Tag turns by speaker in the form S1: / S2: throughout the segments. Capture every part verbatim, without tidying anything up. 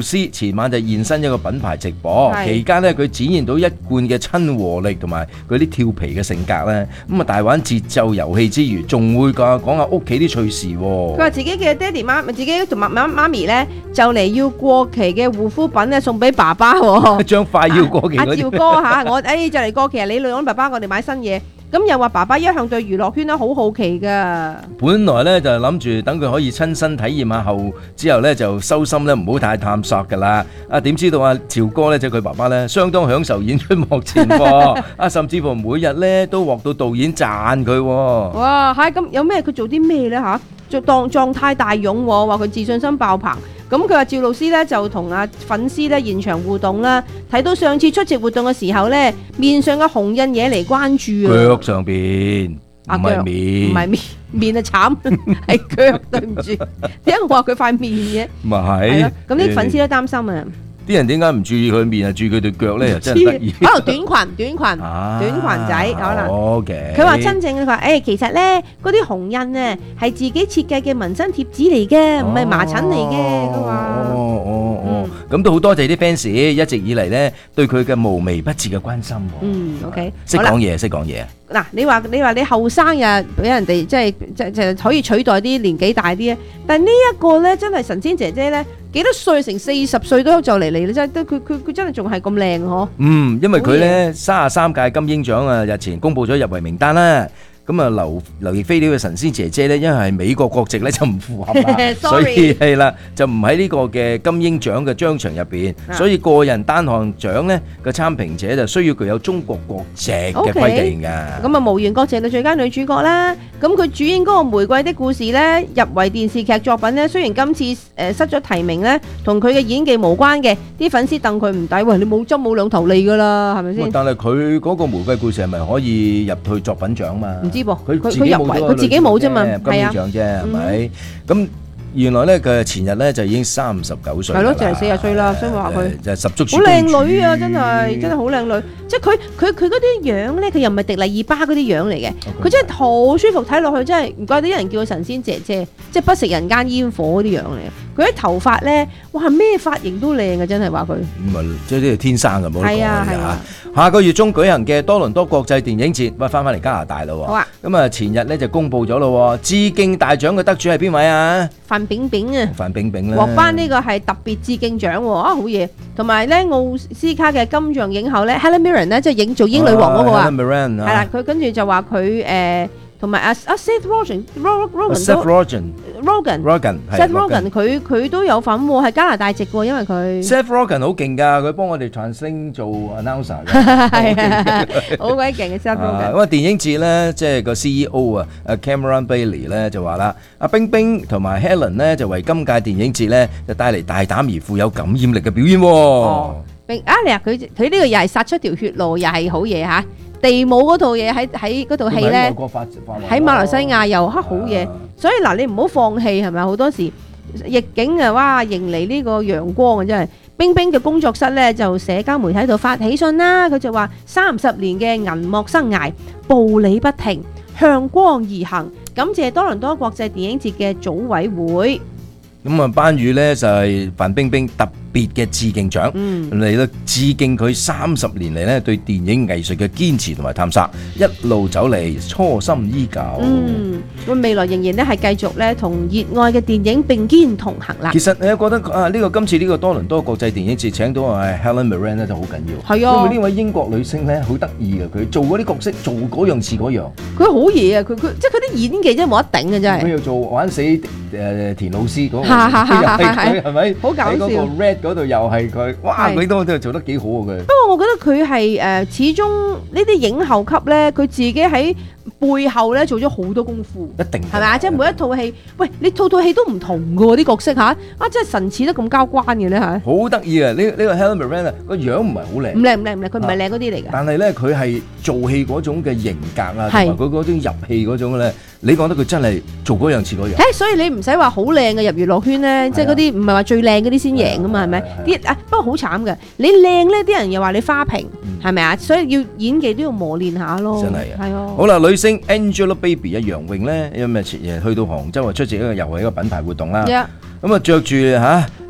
S1: 斯前晚就現身一個品牌直播，期間咧佢展現到一貫嘅親和力同埋佢啲調皮嘅性格咧，咁啊大玩節奏遊戲之餘，仲會講講下屋企啲趣事。佢
S2: 話自己嘅爹哋媽咪，自己同媽媽媽咪咧就嚟要過期嘅護膚品咧送俾爸爸，
S1: 將快要過期嗰啲。
S2: 阿趙哥嚇，我誒就嚟過期啊！你兩爸爸，我哋買新嘢。咁又話爸爸一向對娛樂圈咧好好奇㗎。
S1: 本來咧就諗住等佢可以親身體驗下後，之後咧就收心咧，唔好太探索㗎啦。啊點知道啊趙哥咧即係佢爸爸咧，相當享受演出幕前喎。啊甚至乎每日咧都獲到導演讚佢。
S2: 哇！係咁有咩？佢做啲咩咧嚇？做當狀態大勇喎，話佢自信心爆棚。咁佢話趙老師咧就同啊粉絲咧現場互動啦，睇到上次出席活動嘅時候咧，面上嘅紅印惹嚟關注啊。
S1: 腳上邊唔係面，
S2: 唔係面，面啊慘，係腳，對唔住。點解我話佢塊面嘅？
S1: 咪係。
S2: 咁啲粉絲都擔心啊。
S1: 啲人點解唔注意佢面啊？注意佢對腳咧，又真係得意。
S2: 可能短裙、短裙、短裙仔可能。
S1: OK。
S2: 佢話真正佢話，誒其實咧嗰啲紅印啊係自己設計嘅紋身貼紙嚟嘅，唔係麻疹嚟嘅。佢話。
S1: 哦哦哦，咁都好多謝啲 fans 一直以嚟咧對佢嘅無微不至嘅關心。
S2: 嗯 ，OK。
S1: 識講嘢，識講嘢。
S2: 嗱，你話你話你後生日俾人哋即係即係可以取代啲年紀大啲啊，但係呢一個咧真係神仙姐姐咧。幾多歲？成四十歲都就嚟嚟啦！真係，佢佢佢真係仲係咁靚嗬。嗯，
S1: 因為佢咧三十三屆金鷹獎啊，日前公布咗入圍名單啦。咁啊，劉劉亦菲呢個神仙姐姐咧，因為係美國國籍咧就唔符合啦，所以係啦，就唔喺呢個嘅金鷹獎嘅章程入邊，所以個人單項獎咧個參評者就需要具有中國國籍嘅規定㗎。
S2: 咁啊，無緣國籍到最佳女主角啦。咁佢主演嗰個《玫瑰的故事》咧，入圍電視劇作品咧，雖然今次誒失咗提名咧，同佢嘅演技無關嘅，啲粉絲戥佢唔抵。喂，你冇針冇兩頭利㗎啦，係咪先？
S1: 但係佢嗰個《玫瑰故事》係咪可以入去作品獎嘛？
S2: 唔知噃，
S1: 佢
S2: 佢入圍，佢自己冇啫嘛，係啊，
S1: 金獎啫，係咪？咁原來咧，佢前日咧就已經三十九歲，
S2: 係咯，就係四十歲啦，所以話佢
S1: 就十足
S2: 好靚女啊，真係真係好靚女。即係佢佢佢嗰啲樣咧，佢又唔係迪麗熱巴嗰啲樣嚟嘅，佢真係好舒服，睇落去真係唔怪得啲人叫佢神仙姐姐，即係不食人間煙火嗰啲樣嚟嘅。佢啲頭髮咧，哇咩髮型都靚嘅，真係話佢。咁
S1: 啊，即係呢個天生嘅，冇得講
S2: 係啊係啊。
S1: 下個月中舉行嘅多倫多國際電影節，喂翻返嚟加拿大咯。
S2: 好啊。
S1: 咁啊，前日咧就公佈咗咯，致敬大獎嘅得主係邊位啊？
S2: 范炳炳啊。
S1: 范炳炳啦。
S2: 獲頒呢個係特別致敬獎啊，好嘢！同埋咧奧斯卡嘅金像影后咧 Helen Mirren 咧，即係影做英女王嗰個啊。
S1: Helen Mirren
S2: 係啦，佢跟住就話佢誒。同埋阿阿 Seth Rogen，Rogen，Seth
S1: Rogen，Rogen，Seth
S2: Rogen，佢佢都有份喎，係加拿大籍喎，因為佢
S1: Seth Rogen 好勁㗎，佢幫我哋 translate 做 announcer 嘅，
S2: 係啊，好鬼勁嘅 Seth Rogen。
S1: 咁啊，電影節咧，即係個 C E O 啊，阿 Cameron Bailey 咧就話啦，阿冰冰同埋 Helen 咧就為今屆電影節咧就帶嚟大膽而富有感染力嘅表演喎。哦，
S2: 冰啊，你話佢佢呢個又係殺出條血路，又係好嘢嚇。地母嗰套嘢喺喺嗰套戲咧，喺馬來西亞又黑好嘢，所以嗱你唔好放棄係咪？好多時逆境啊，哇迎嚟呢個陽光啊，真係。冰冰嘅工作室咧就社交媒體度發起信啦，佢就話三十年嘅銀幕生涯步履不停，向光而行，感謝多倫多國際電影節嘅組委會。
S1: 咁啊，頒予咧就係范冰冰特別嘅致敬獎，嚟到致敬佢三十年嚟咧對電影藝術嘅堅持同埋探索，一路走嚟初心依舊。嗯，
S2: 咁未來仍然咧係繼續咧同熱愛嘅電影並肩同行啦。
S1: 其實你覺得啊，呢個今次呢個多倫多國際電影節請到啊 Helen Mirren 咧就好緊要，
S2: 係啊，
S1: 因為呢位英國女星咧好得意嘅，佢做嗰啲角色做嗰樣似嗰樣，
S2: 佢好嘢啊！佢佢即係佢啲演技真係冇得頂嘅真係。
S1: 佢又做玩死誒田老師嗰個。係咪
S2: 好搞笑？
S1: 喺嗰個 Red 嗰度又係佢，哇！佢都都做得幾好啊佢。
S2: 不過我覺得佢係誒，始終呢啲影后級咧，佢自己喺背後咧做咗好多功夫。
S1: 一定係
S2: 咪啊？即係每一套戲，喂，你套套戲都唔同嘅喎啲角色嚇，啊真係神似得咁交關嘅咧嚇。
S1: 好得意啊！呢呢個 Helen Mirren 啊，個樣唔係好靚。
S2: 唔靚唔靚唔靚，佢唔係靚嗰啲嚟嘅。
S1: 但係咧，佢係做戲嗰種嘅型格啊，同埋佢嗰種入戲嗰種咧，你覺得佢真係做嗰樣似嗰樣。
S2: 誒，所以你唔使話好靚嘅入娛樂圈咧，即係嗰啲唔係話最靚嗰啲先贏噶嘛，係咪？啲啊，不過好慘嘅，你靚咧，啲人又話你花瓶，係咪啊？所以要演技都要磨練下咯。
S1: 真係啊，
S2: 係啊。
S1: 好啦，女星 Angelababy 啊，楊穎咧，因為前日去到杭州啊，出席一個又係一個品牌活動啦。咁啊，著住嚇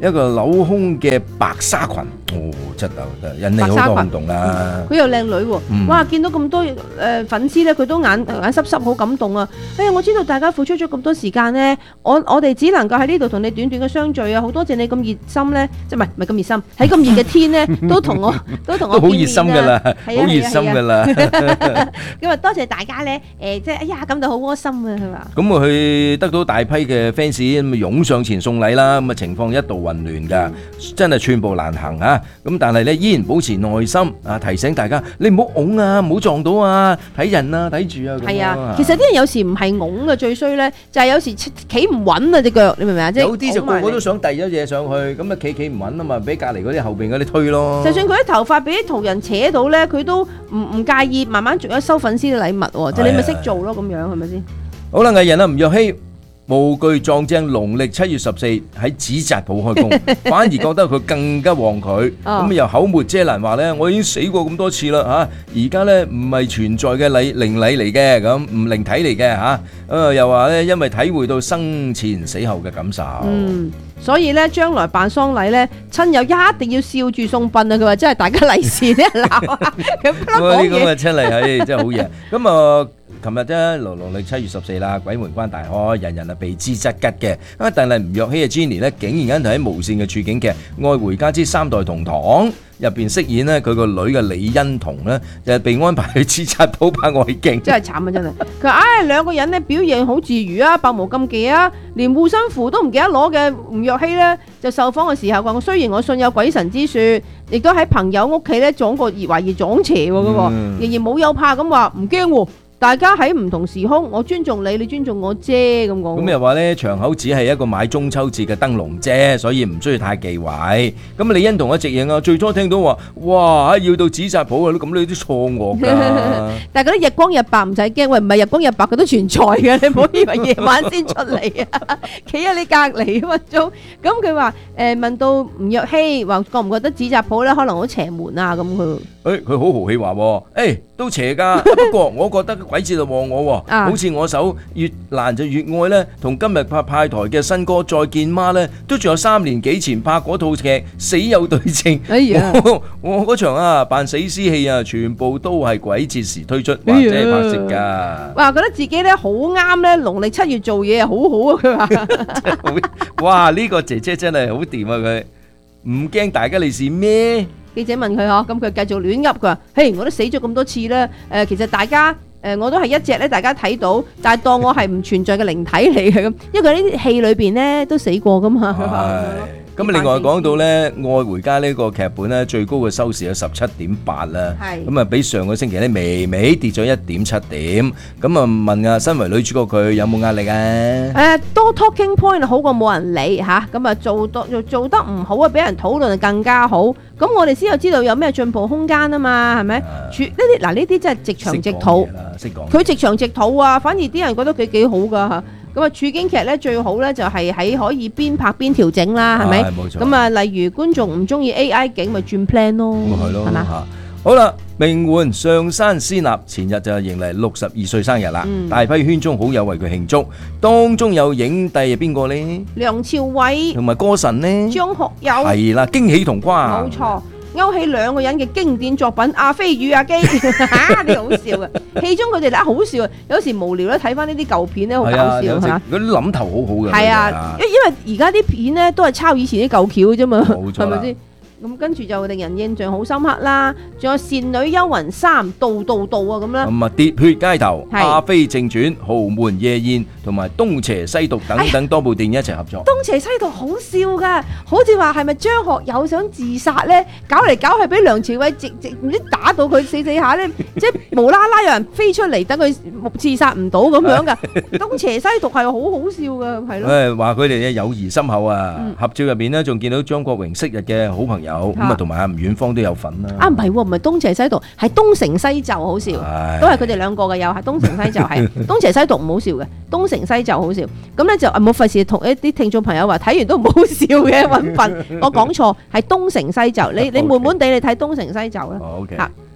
S1: 一個鏤空嘅白紗裙，哦，真係引起好多轟動啦。
S2: 佢又靚女喎，哇！見到咁多誒粉絲咧，佢都眼眼濕濕，好感動啊！哎呀，我知道大家付出咗咁多時間咧，我我哋只能夠喺呢度同你短短嘅相聚啊！好多謝你咁熱心咧，即係唔係唔係咁熱心，喺咁熱嘅天咧，都同我都同我
S1: 都好熱心㗎啦，好熱心㗎啦。
S2: 咁啊，多謝大家咧，誒，即係哎呀，感到好窩心啊，係嘛？
S1: 咁啊，佢得到大批嘅 fans 咁啊，湧上前送禮啦，咁啊情況一度混亂㗎，真係寸步難行啊！咁但係咧，依然保持耐心啊，提醒大家你唔好擁啊，唔好撞到啊，睇人啊，睇住啊。
S2: 係啊，其實啲人有時唔係擁嘅，最衰咧就係有時企唔穩啊隻腳，你明唔明啊？即係
S1: 有啲就個個都想遞咗嘢上去，咁啊企企唔穩啊嘛，俾隔離嗰啲後邊嗰啲推咯。就
S2: 算佢啲頭髮俾啲途人扯到咧，佢都唔唔介意，慢慢逐一收粉絲嘅禮物喎，即係你咪識做咯，咁樣係咪先？
S1: 好啦，藝人啊，吳若希無懼撞正農曆七月十四喺紙紮鋪開工，反而覺得佢更加旺佢。咁又口沒遮攔話咧，我已經死過咁多次啦嚇，而家咧唔係存在嘅禮靈禮嚟嘅，咁唔靈體嚟嘅嚇。啊又話咧，因為體會到生前死後嘅感受。
S2: 嗯，所以咧將來辦喪禮咧，親友一定要笑住送殯啊！佢話真係大家利是啲人鬧啊，佢不嬲講嘢。
S1: 咁啊親嚟係真係好嘢。咁啊〜琴日啫，農農曆七月十四啦，鬼門關大開，人人啊避之則吉嘅。啊，但係吳若希嘅 Jenny 咧，竟然喺無線嘅處境劇《愛回家之三代同堂》入邊飾演咧佢個女嘅李欣彤咧，就係被安排去紙紮鋪拍外景。真係慘啊！真係。佢話：唉，兩個人咧表現好自如啊，百無禁忌啊，連護身符都唔記得攞嘅吳若希咧，就受訪嘅時候話：我雖然我信有鬼神之説，亦都喺朋友屋企咧撞過疑懷疑撞邪喎，嗰個仍然冇有怕咁話，唔驚喎。大家喺唔同時空，我尊重你，你尊重我啫，咁講。咁又話咧，場口只係一個買中秋節嘅燈籠啫，所以唔需要太忌諱。咁李欣彤一直認啊，最初聽到話，哇，要到紙紮鋪啊，咁你都錯愕㗎。但係嗰啲日光日白唔使驚，喂，唔係日光日白佢都存在嘅，你唔好以為夜晚先出嚟啊，企喺你隔離啊嘛，都。咁佢話誒問到吳若希話覺唔覺得紙紮鋪咧可能好邪門啊咁佢。誒佢好豪氣話喎，誒都邪㗎，不過我覺得鬼節就旺我喎，好似我首越難就越愛咧，同今日拍派台嘅新歌再見媽咧，都仲有三年幾前拍嗰套劇死有對證。哎呀，我我嗰場啊扮死屍戲啊，全部都係鬼節時推出或者係拍攝㗎。哇，覺得自己咧好啱咧，農曆七月做嘢啊，好好啊，佢話。哇，呢個姐姐真係好掂啊，佢唔驚大家利是咩？記者問佢嗬，咁佢繼續亂噏，佢話：嘿，我都死咗咁多次啦，誒，其實大家誒我都係一隻咧，大家睇到，但係當我係唔存在嘅靈體嚟嘅咁，因為佢呢啲戲裏邊咧都死過噶嘛。咁啊，另外講到咧《愛回家》呢個劇本咧，最高嘅收視有十七點八啦，咁啊比上個星期咧微微跌咗一點七點。咁啊問啊，身為女主角佢有冇壓力啊？誒，多 talking point 好過冇人理嚇，咁啊做多做做得唔好啊，俾人討論就更加好。咁我哋先有知道有咩進步空間啊嘛，係咪？呢啲嗱呢啲真係直腸直肚，佢直腸直肚啊，反而啲人覺得佢幾好噶嚇。咁啊，處境劇咧最好咧就係喺可以邊拍邊調整啦，係咪？冇錯。咁啊，例如觀眾唔中意 A I 景，咪轉 plan 咯，係嘛？好啦，名媛上山詩納前日就迎嚟六十二歲生日啦，大批圈中好友為佢慶祝，當中有影帝係邊個呢？梁朝偉同埋歌神呢？張學友係啦，驚喜同瓜。冇錯。勾起兩個人嘅經典作品《阿飛與阿基》，嚇你好笑嘅，戲中佢哋咧好笑啊！有時無聊咧睇翻呢啲舊片咧，好搞笑嚇。嗰啲諗頭好好嘅。係啊，因因為而家啲片咧都係抄以前啲舊橋啫嘛，係咪先？咁跟住就令人印象好深刻啦。仲有《倩女幽魂三》道道道啊咁啦。咁啊，《喋血街頭》、《阿飛正傳》、《豪門夜宴》同埋《東邪西毒》等等多部電影一齊合作。東邪西毒好笑噶，好似話係咪張學友想自殺咧？搞嚟搞去俾梁朝偉直直唔知打到佢死死下咧，即係無啦啦有人飛出嚟等佢自殺唔到咁樣噶。東邪西毒係好好笑噶，係咯。誒話佢哋嘅友誼深厚啊！合照入邊咧仲見到張國榮昔日嘅好朋友。咁啊，同埋阿吳遠芳都有份啦。啊，唔係喎，唔係東邪西毒，係東成西就好笑，都係佢哋兩個嘅，又係東成西就係東邪西毒唔好笑嘅，東成西就好笑。咁咧就冇費事同一啲聽眾朋友話睇完都唔好笑嘅，揾份我講錯，係東成西就。你你悶悶地你睇東成西就啦。OK。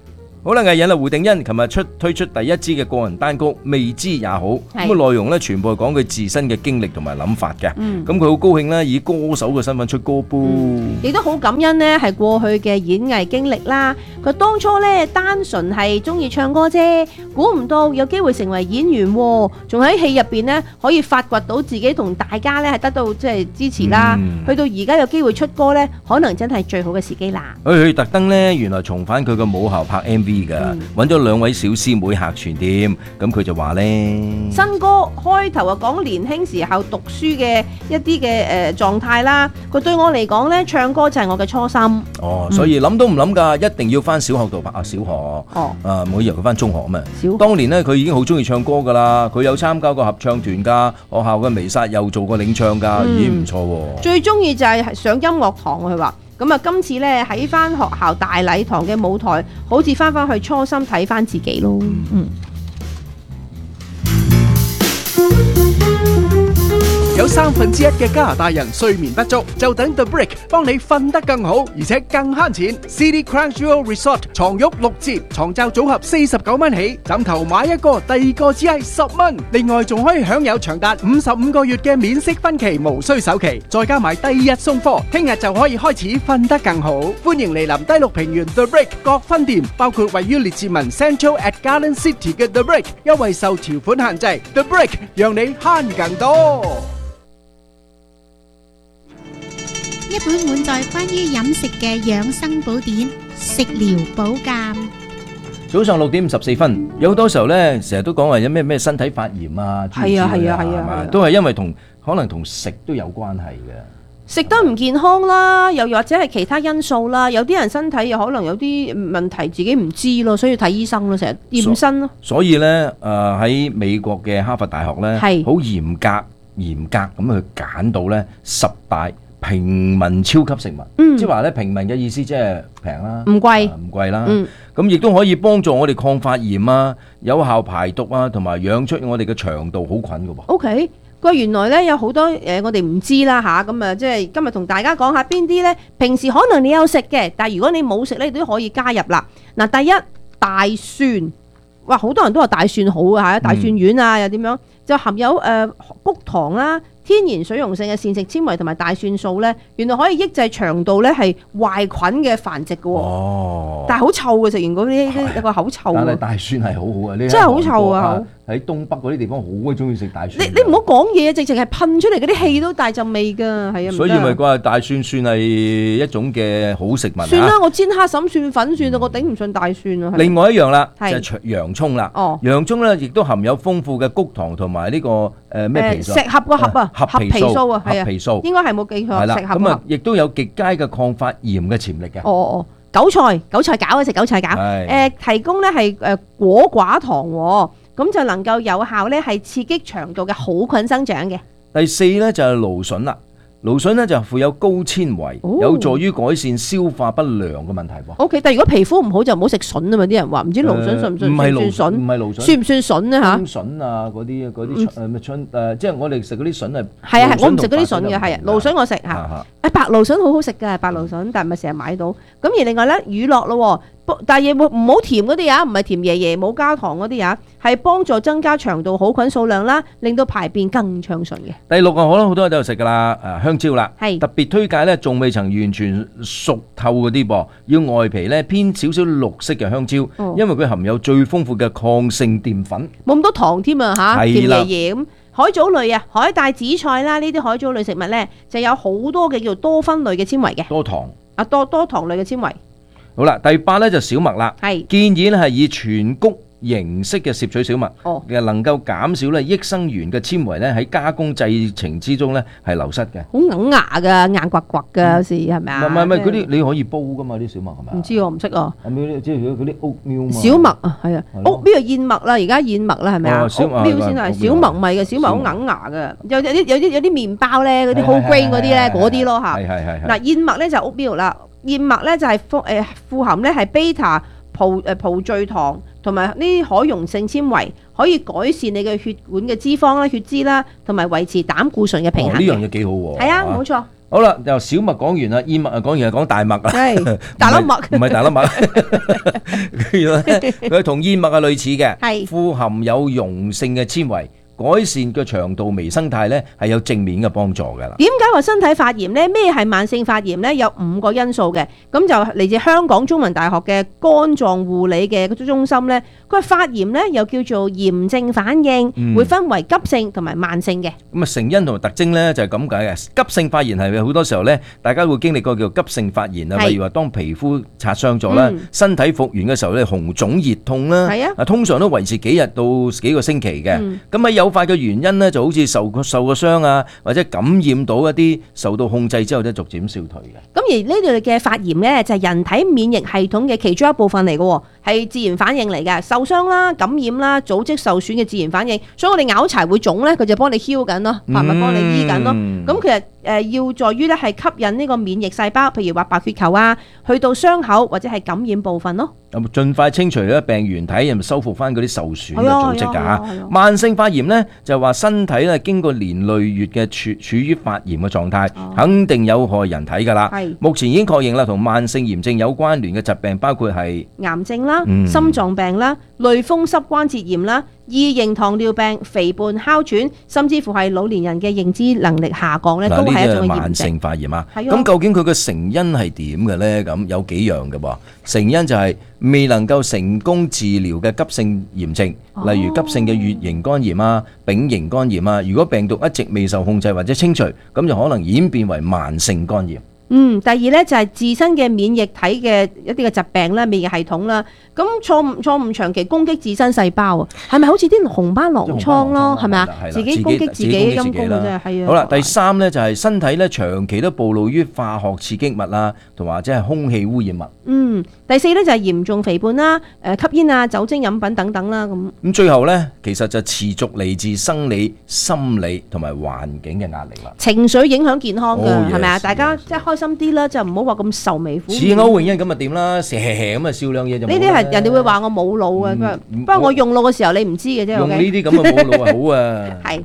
S1: 好啦，藝人啊胡定欣琴日出推出第一支嘅個人單曲《未知也好》，咁啊內容咧全部係講佢自身嘅經歷同埋諗法嘅。咁佢好高興咧，以歌手嘅身份出歌噃，
S2: 亦都好感恩呢係過去嘅演藝經歷啦。佢當初咧單純係中意唱歌啫，估唔到有機會成為演員，仲喺戲入邊呢可以發掘到自己同大家咧係得到即係支持啦。嗯、去到而家有機會出歌咧，可能真係最好嘅時機啦。
S1: 佢佢特登咧，原來重返佢個母校拍 M V 噶，揾咗兩位小師妹客串添。咁佢就話咧，
S2: 新歌開頭啊講年輕時候讀書嘅一啲嘅誒狀態啦。佢對我嚟講咧，唱歌就係我嘅初心。
S1: 哦，所以諗都唔諗噶，一定要翻小學度拍啊！小學哦，啊，唔好以為佢翻中學啊嘛。小學當年咧，佢已經好中意唱歌噶啦，佢有參加過合唱團噶，學校嘅彌撒又做過領唱噶，已經唔錯喎。最
S2: 中意就係上音樂堂，佢話。咁啊，今次咧喺翻學校大禮堂嘅舞台，好似翻翻去初心睇翻自己咯。嗯。
S3: 有三分之一嘅加拿大人睡眠不足，就等 The Break 幫你瞓得更好，而且更慳錢。City Crunchyroll Resort 床褥六折，床罩組合四十九蚊起，枕頭買一個，第二個只係十蚊。另外仲可以享有長達五十五個月嘅免息分期，無需首期，再加埋第二日送貨，聽日就可以開始瞓得更好。歡迎嚟臨低綠平原 The Break 各分店，包括位於列治文 Central at Garden City 嘅 The Break， 優惠受條款限制。The Break 讓你慳更多。
S4: 一本滿載關於飲食嘅養生寶典，食療保鑑。
S1: 早上六點五十四分，有好多時候咧，成日都講話有咩咩身體發炎啊，
S2: 係啊係啊係啊，
S1: 都係因為同可能同食都有關係嘅。
S2: 食得唔健康啦，又或者係其他因素啦，有啲人身體又可能有啲問題自己唔知咯，所以要睇醫生咯，成日驗身咯。
S1: 所以咧，誒喺美國嘅哈佛大學咧，係好嚴格嚴格咁去揀到咧十大平民超級食物，嗯、即係話咧平民嘅意思即係平啦，唔貴唔貴啦，咁亦都可以幫助我哋抗發炎啊，有效排毒啊，同埋養出我哋嘅腸道好菌㗎喎。
S2: OK， 佢原來咧有好多誒我哋唔知啦吓，咁啊即係今日同大家講下邊啲咧，平時可能你有食嘅，但係如果你冇食咧，你都可以加入啦。嗱，第一大蒜，哇好多人都話大蒜好啊嚇，大蒜丸啊又點樣，就含有誒穀糖啦。天然水溶性嘅膳食纖維同埋大蒜素咧，原來可以抑制腸道咧係壞菌嘅繁殖嘅喎。哦，但係好臭嘅，食完嗰啲有個口臭。
S1: 但係大蒜係好好啊，真
S2: 係好臭啊！
S1: 喺東北嗰啲地方好鬼中意食大蒜。
S2: 你你唔好講嘢，直情係噴出嚟嗰啲氣都大陣味㗎，係啊。
S1: 所以咪話大蒜算係一種嘅好食物。
S2: 算啦，我煎蝦嬸蒜粉算啦，我頂唔順大蒜啊。
S1: 另外一樣啦，就係洋葱啦。哦，洋葱咧亦都含有豐富嘅穀糖同埋呢個誒咩皮素？石
S2: 合個合啊！合皮素啊，係啊，
S1: 皮素
S2: 應該係冇記錯。係啦，
S1: 咁啊，亦都有極佳嘅抗發炎嘅潛力嘅。
S2: 哦哦，韭菜，韭菜餃啊，食韭菜餃。誒，提供咧係誒果寡糖，咁就能夠有效咧係刺激腸道嘅好菌生長嘅。
S1: 第四咧就係蘆筍啦。蘆筍咧就富有高纖維，哦、有助於改善消化不良嘅問題喎。
S2: O、okay, K， 但係如果皮膚唔好就唔好食筍啊嘛！啲人話唔知蘆筍算唔算？唔係蘆筍，唔係蘆筍，算唔算筍咧嚇？筍啊嗰啲嗰啲誒咩春誒，即係我哋食嗰啲筍係。係啊係，我唔食嗰啲筍嘅，係啊蘆筍我食嚇。誒白蘆筍好好食㗎，白蘆筍，但係唔係成日買到。咁而另外咧乳酪咯。但係嘢唔好甜嗰啲啊，唔係甜爺爺冇加糖嗰啲啊，係幫助增加腸道好菌數量啦，令到排便更暢順嘅。第六個可能好多人都有食噶啦，誒香蕉啦，係特別推介咧，仲未曾完全熟透嗰啲噃，要外皮咧偏少少綠色嘅香蕉，哦、因為佢含有最豐富嘅抗性澱粉，冇咁多糖添啊嚇，甜爺爺咁。海藻類啊，海帶、紫菜啦，呢啲海藻類食物咧就有好多嘅叫做多酚類嘅纖維嘅，多糖啊多多糖類嘅纖維。好啦，第八咧就小麥啦，係建議咧係以全穀形式嘅攝取小麥，哦，能夠減少咧益生元嘅纖維咧喺加工製程之中咧係流失嘅。好硬牙㗎，硬刮刮㗎，有時係咪啊？唔係唔係，嗰啲你可以煲㗎嘛，啲小麥係咪？唔知我唔識啊。係咪即係嗰啲 oatmeal 嘛？小麥啊，係啊 ，oatmeal 燕麥啦，而家燕麥啦係咪啊 ？oatmeal 先係小麥，唔係嘅，小麥好硬牙㗎，有有啲有啲有啲麵包咧，嗰啲 whole grain 嗰啲咧，嗰啲咯嚇。係係係。嗱燕麥咧就 oatmeal啦。燕麥咧就係富誒富含咧係 beta 葡誒葡聚糖同埋呢啲可溶性纖維，可以改善你嘅血管嘅脂肪啦、血脂啦，同埋維持膽固醇嘅平衡。呢樣嘢幾好喎！係啊，冇錯。
S1: 好啦，由小麥講完啦，燕麥啊講完係講大麥啦，
S2: 係大粒麥，
S1: 唔係大粒麥。原來佢同燕麥係類似嘅，
S2: 係
S1: 富含有溶性嘅纖維。改善個腸道微生態咧係有正面嘅幫助㗎啦。
S2: 點解話身體發炎咧？咩係慢性發炎咧？有五個因素嘅，咁就嚟自香港中文大學嘅肝臟護理嘅中心咧。佢話發炎咧又叫做炎症反應，
S1: 嗯、
S2: 會分為急性同埋慢性嘅。
S1: 咁啊成因同埋特徵咧就係咁解嘅。急性發炎係好多時候咧，大家會經歷過叫急性發炎啊，例如話當皮膚擦傷咗啦，嗯、身體復原嘅時候咧紅腫熱痛啦，
S2: 係啊，
S1: 通常都維持幾日到幾個星期嘅。咁喺、嗯、有發嘅原因咧，就好似受過受過傷啊，或者感染到一啲受到控制之後咧，逐漸消退嘅。
S2: 咁而呢度嘅發炎咧，就係人體免疫系統嘅其中一部分嚟嘅，係自然反應嚟嘅。受傷啦、感染啦、組織受損嘅自然反應，所以我哋拗柴會腫咧，佢就幫你 heal 緊咯，係咪幫你醫緊咯？咁其實誒要在於咧係吸引呢個免疫細胞，譬如話白血球啊，去到傷口或者係感染部分咯。咁
S1: 盡快清除咧病原體，又修復翻嗰啲受損嘅組織㗎。慢性發炎咧就係話身體咧經過年累月嘅處處於發炎嘅狀態，哦、肯定有害人體㗎啦。係目前已經確認啦，同慢性炎症有關聯嘅疾病包括係
S2: 癌症啦、
S1: 嗯、
S2: 心臟病啦、類風濕關節炎啦、二型糖尿病、肥胖、哮喘，甚至乎係老年人嘅認知能力下降咧，都係一種
S1: 慢性發炎啊。咁
S2: 的
S1: 究竟佢嘅成因係點嘅咧？咁有幾樣嘅噃。成因就係未能夠成功治療嘅急性炎症，
S2: 哦、
S1: 例如急性嘅乙型肝炎啊、丙型肝炎啊。如果病毒一直未受控制或者清除，咁就可能演變為慢性肝炎。
S2: 嗯，第二咧就係自身嘅免疫體嘅一啲嘅疾病啦、免疫系統啦，咁錯誤錯誤長期攻擊自身細胞啊，係咪好似啲紅斑狼瘡咯？係咪啊？自己攻擊自己陰功嘅啫，係啊。
S1: 好啦，第三咧就係身體咧長期都暴露於化學刺激物啊，同或者係空氣污染物。嗯，
S2: 第四咧就係嚴重肥胖啦、誒吸煙啊、酒精飲品等等啦咁。
S1: 咁最後咧，其實就持續嚟自生理、心理同埋環境嘅壓力啦。
S2: 情緒影響健康㗎，係咪啊？
S1: yes,
S2: 大家
S1: yes.
S2: 即係開心啲啦，就唔好話咁愁眉苦臉。
S1: 似歐永欣咁啊點啦，蛇咁啊笑兩嘢就冇啦。
S2: 呢啲係人哋會話我冇腦嘅，不過我用腦嘅時候你唔知嘅啫。
S1: 用呢啲咁嘅冇腦係好啊。
S2: 係。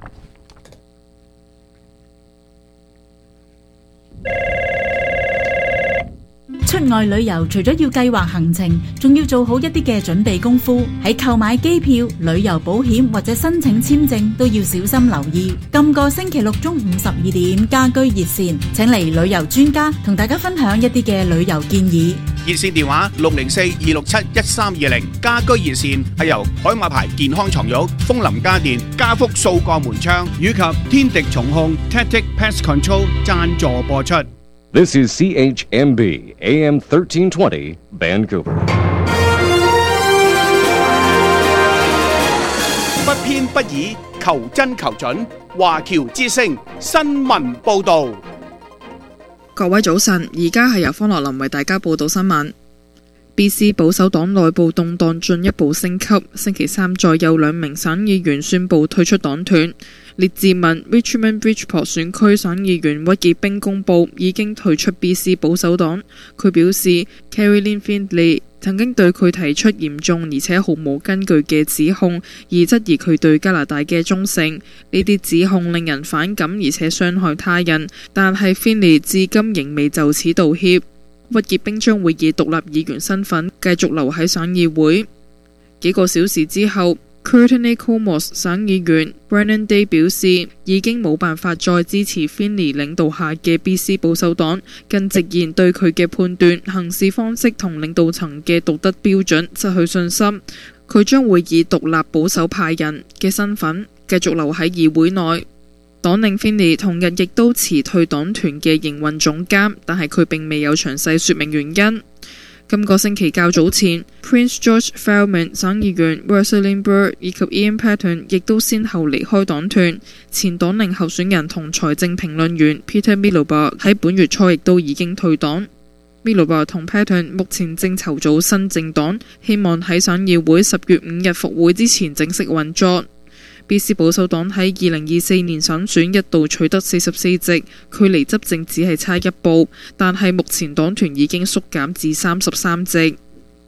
S5: 出外旅遊除咗要計劃行程，仲要做好一啲嘅準備功夫。喺購買機票、旅遊保險或者申請簽證都要小心留意。今個星期六中午十二點，家居熱線請嚟旅遊專家同大家分享一啲嘅旅遊建議。
S6: 熱線電話六零四二六七一三二零，家居熱線係由海馬牌健康床褥、楓林家電、家福數個門窗以及天敵蟲控 Tactic Pest Control 贊助播出。
S7: This is C H M B A M thirteen twenty Vancouver。
S6: 不偏不倚，求真求準。華僑之聲新聞報導。
S8: 各位早晨，而家係由方樂林為大家報道新聞。B C 保守黨內部動盪進一步升級，星期三再有兩名省議員宣布退出黨團。列治文 Richmond Bridgeport 選區省議員屈傑冰公佈已經退出 B C 保守黨。佢表示 Caroline Findlay 曾經對佢提出嚴重而且毫無根據嘅指控，而質疑佢對加拿大嘅忠誠。呢啲指控令人反感而且傷害他人，但係 Findlay 至今仍未就此道歉。屈傑冰將會以獨立議員身份繼續留喺省議會。幾個小時之後，Courtenay-Comox 省議員 Brennan Day 表示，已經冇辦法再支持 Findlay 領導下嘅 B C 保守黨，更直言對佢嘅判斷、行事方式同領導層嘅道德標準失去信心。佢將會以獨立保守派人嘅身份繼續留喺議會內。黨領 Findlay 同日亦都辭退黨團嘅營運總監，但係佢並未有詳細說明原因。今個星期較早前 ，Prince George Falmouth 省議員 Rosalind Burr 以及 Ian Paton 亦都先後離開黨團。前黨領候選人同財政評論員 Peter Milobar 喺本月初亦都已經退黨。Milobar 同 Paton 目前正籌組新政黨，希望喺省議會十月五日復會之前正式運作。B C 保守黨喺二零二四年省選一度取得四十四席，距離執政只係差一步，但係目前黨團已經縮減至三十三席。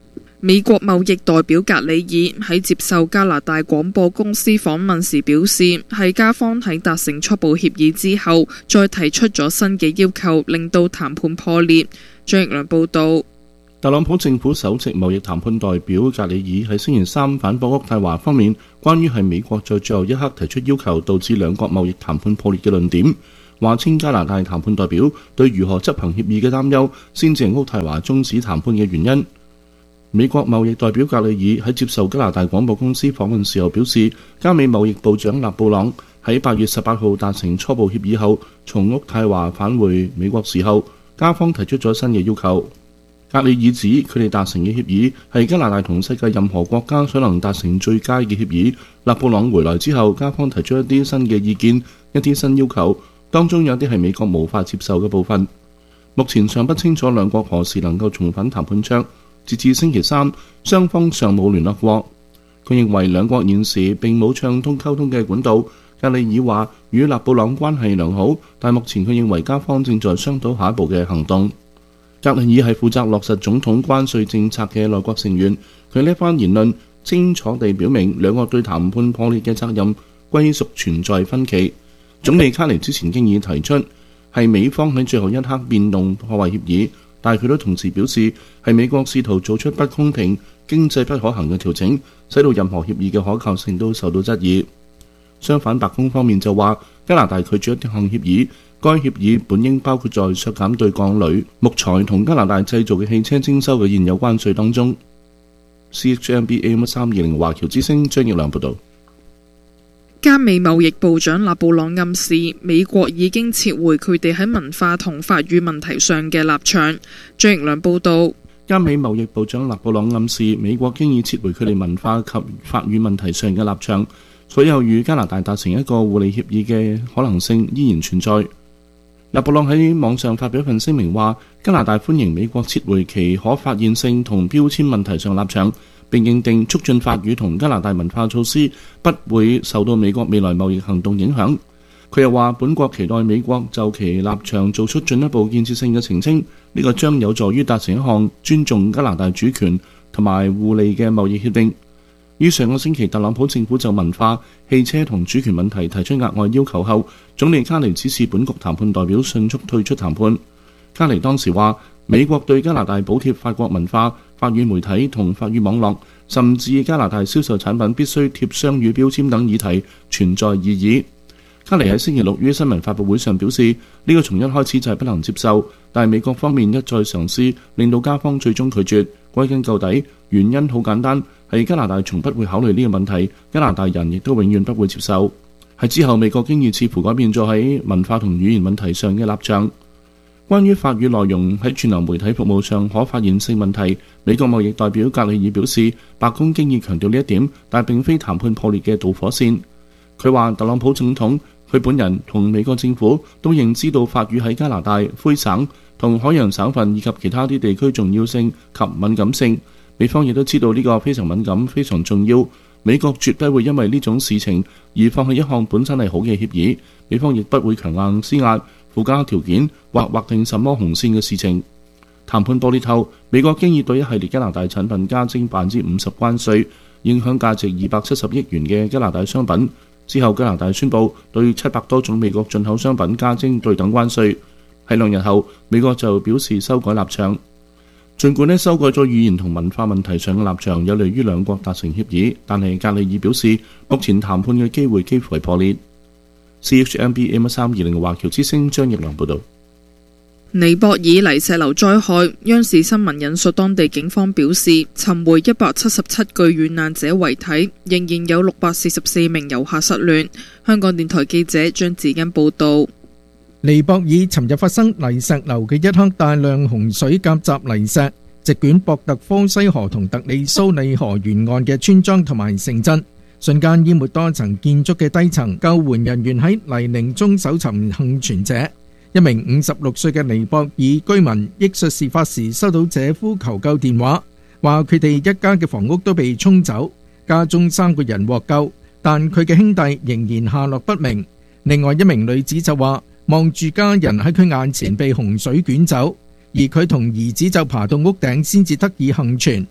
S8: 美國貿易代表格里爾喺接受加拿大廣播公司訪問時表示，係加方喺達成初步協議之後，再提出咗新嘅要求，令到談判破裂。張奕良報導。
S9: 特朗普政府首席貿易談判代表格里爾喺星期三反駁渥太華方面關於係美國在最後一刻提出要求導致兩國貿易談判破裂嘅論點，話稱加拿大談判代表對如何執行協議嘅擔憂，先至係渥太華終止談判嘅原因。美國貿易代表格里爾喺接受加拿大廣播公司訪問時候表示，加美貿易部長勒布朗喺八月十八號達成初步協議後，從渥太華返回美國時候，加方提出咗新嘅要求。格里爾指佢哋達成嘅協議係加拿大同世界任何國家所能達成最佳嘅協議。勒布朗回來之後，加方提出一啲新嘅意見，一啲新要求，當中有啲係美國無法接受嘅部分。目前尚不清楚兩國何時能夠重返談判桌。截至星期三，雙方尚冇聯絡過。佢認為兩國現時並冇暢通溝通嘅管道。格里爾話與勒布朗關係良好，但目前佢認為加方正在商討下一步嘅行動。格里爾係負責落實總統關稅政策嘅內閣成員，佢呢番言論清楚地表明兩國對談判破裂嘅責任歸屬存在分歧。總理卡尼之前經已提出係美方喺最後一刻變動破壞協議，但佢都同時表示係美國試圖做出不公平、經濟不可行嘅調整，使到任何協議嘅可靠性都受到質疑。相反，白宮方面就話加拿大拒絕一項協議，該協議本應包括在削減對鋼鋁、木材同加拿大製造嘅汽車徵收嘅現有關稅當中。C H M B A M 三二零華僑之聲張奕良報導。
S8: 加美貿易部長勒布朗暗示美國已經撤回佢哋喺文化同法語問題上嘅立場。張奕良報導。
S9: 加美貿易部長勒布朗暗示美國經已撤回佢哋文化及法語問題上嘅立場，所有與加拿大達成一個互利協議嘅可能性依然存在。勒布朗喺網上發表一份聲明話，加拿大歡迎美國撤回其可發現性同標籤問題上立場，並認定促進法語同加拿大文化措施不會受到美國未來貿易行動影響。佢又話，本國期待美國就其立場做出進一步建設性嘅澄清，呢個將有助於達成一項尊重加拿大主權同埋互利嘅貿易協定。於上個星期，特朗普政府就文化、汽車同主權問題提出額外要求後，總理卡尼指示本局談判代表迅速退出談判。卡尼當時話，美國對加拿大補貼法國文化、法語媒體同法語網絡，甚至加拿大銷售產品必須貼雙語標籤等議題存在異議。卡尼喺星期六於新聞發佈會上表示，呢個從一開始就係不能接受，但係美國方面一再嘗試令到加方最終拒絕。歸根究底，原因好簡單，係加拿大從不會考慮呢個問題，加拿大人亦都永遠不會接受。喺之後，美國經已似乎改變咗喺文化同語言問題上嘅立場。關於法語內容喺串流媒體服務上可發現性問題，美國貿易代表格里爾表示，白宮經已強調呢一點，但並非談判破裂嘅導火線。佢話特朗普總統、佢本人同美國政府都認知到法語喺加拿大、魁省同海洋省份以及其他啲地區重要性及敏感性。美方亦都知道呢個非常敏感、非常重要。美國絕不會因為呢種事情而放棄一項本身係好嘅協議。美方亦不會強硬施壓、附加條件或劃定什麼紅線嘅事情。談判破裂後，美國經已對一系列加拿大產品加徵百分之五十關稅，影響價值二百七十億元嘅加拿大商品。之後，加拿大宣布對七百多種美國進口商品加徵對等關稅。喺兩日後，美國就表示修改立場。儘管呢修改咗語言同文化問題上嘅立場有利於兩國達成協議，但係格里爾表示，目前談判嘅機會幾乎係破裂。C H M B M 三二零華僑之聲張奕良報導。
S8: 尼泊爾泥石流災害，央視新聞引述當地警方表示，尋回一百七十七具遇難者遺體，仍然有六百四十四名遊客失聯。香港電台記者張子欣報導。
S10: 尼泊爾尋日發生泥石流嘅一刻，大量洪水夾雜泥石，席捲博特科西河同特里蘇里河沿岸嘅村莊同埋城鎮，瞬間淹沒多層建築嘅低層。救援人員喺泥濘中搜尋幸存者。一名五十六歲嘅尼泊爾居民憶述事發時收到姐夫求救電話，話佢哋一家嘅房屋都被沖走，家中三個人獲救，但佢嘅兄弟仍然下落不明。另外一名女子就話，望住家人喺佢眼前被洪水捲走，而佢同兒子就爬到屋頂先至得以幸存。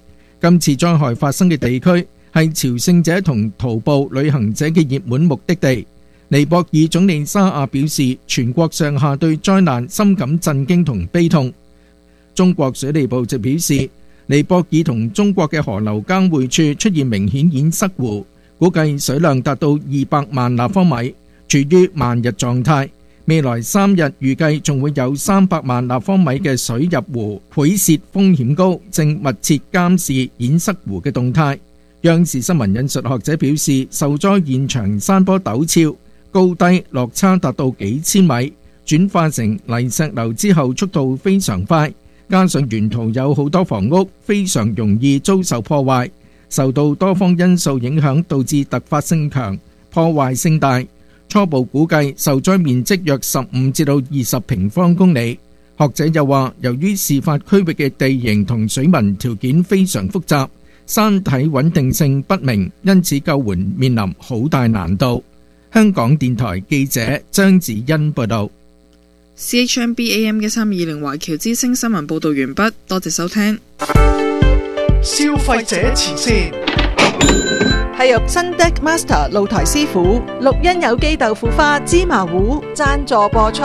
S10: 今次災害發生嘅地區係朝聖者同徒步旅行者嘅熱門目的地。尼泊爾總理沙亞表示，全國上下對災難深感震驚同悲痛。中國水利部就表示，尼泊爾同中國嘅河流交匯處出現明顯淹塞湖，估計水量達到二百萬立方米，處於漫日狀態。未來三日預計仲會有三百萬立方米嘅水入湖，潰泄風險高，正密切監視淹塞湖嘅動態。央視新聞引述學者表示，受災現場山坡陡峭，高低落差達到幾千米，轉化成泥石流之後速度非常快，加上沿途有好多房屋，非常容易遭受破壞。受到多方因素影響，導致突發性強，破壞性大。初步估計受災面積約十五至到二十平方公里。學者又話，由於事發區域嘅地形同水文條件非常複雜，山體穩定性不明，因此救援面臨好大難度。香港電台記者張子欣報道。
S8: C H M B A M 一三二零華僑之聲新聞報道完畢，多謝收聽。
S3: 消費者前線
S11: 係由新 Deck Master 露台師傅綠茵有機豆腐花芝麻糊贊助播出。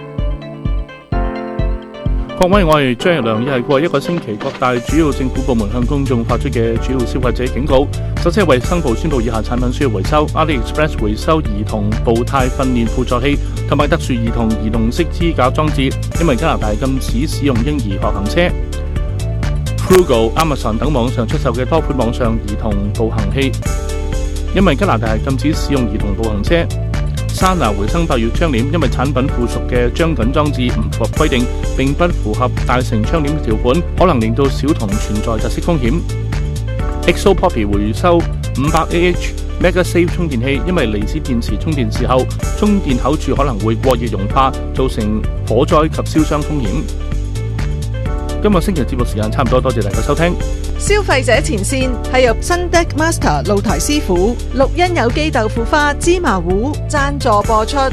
S9: 各位，我係張日良，亦係過去一個星期各大主要政府部門向公眾發出嘅主要消費者警告。首先係衛生部宣布以下產品需要回收： AliExpress 回收兒童步態訓練輔助器同埋特殊兒童移動式支架裝置，因為加拿大禁止使用嬰兒學行車。Frugal、Amazon 等網上出售嘅多款網上兒童步行器，因為加拿大禁止使用兒童步行車。Sana 回生百葉窗簾，因為產品附屬嘅張緊裝置唔符合規定，並不符合大成窗簾條款，可能令到小童存在窒息風險。X O Poppy 回收五百 A H MagSafe 充電器，因為離子電池充電時候，充電口處可能會過熱融化，造成火災及燒傷風險。今個星期節目時間差唔多，多謝大家收聽。
S11: 消費者前線係由新 Deck Master 露台師傅綠茵有機豆腐花芝麻糊贊助播出。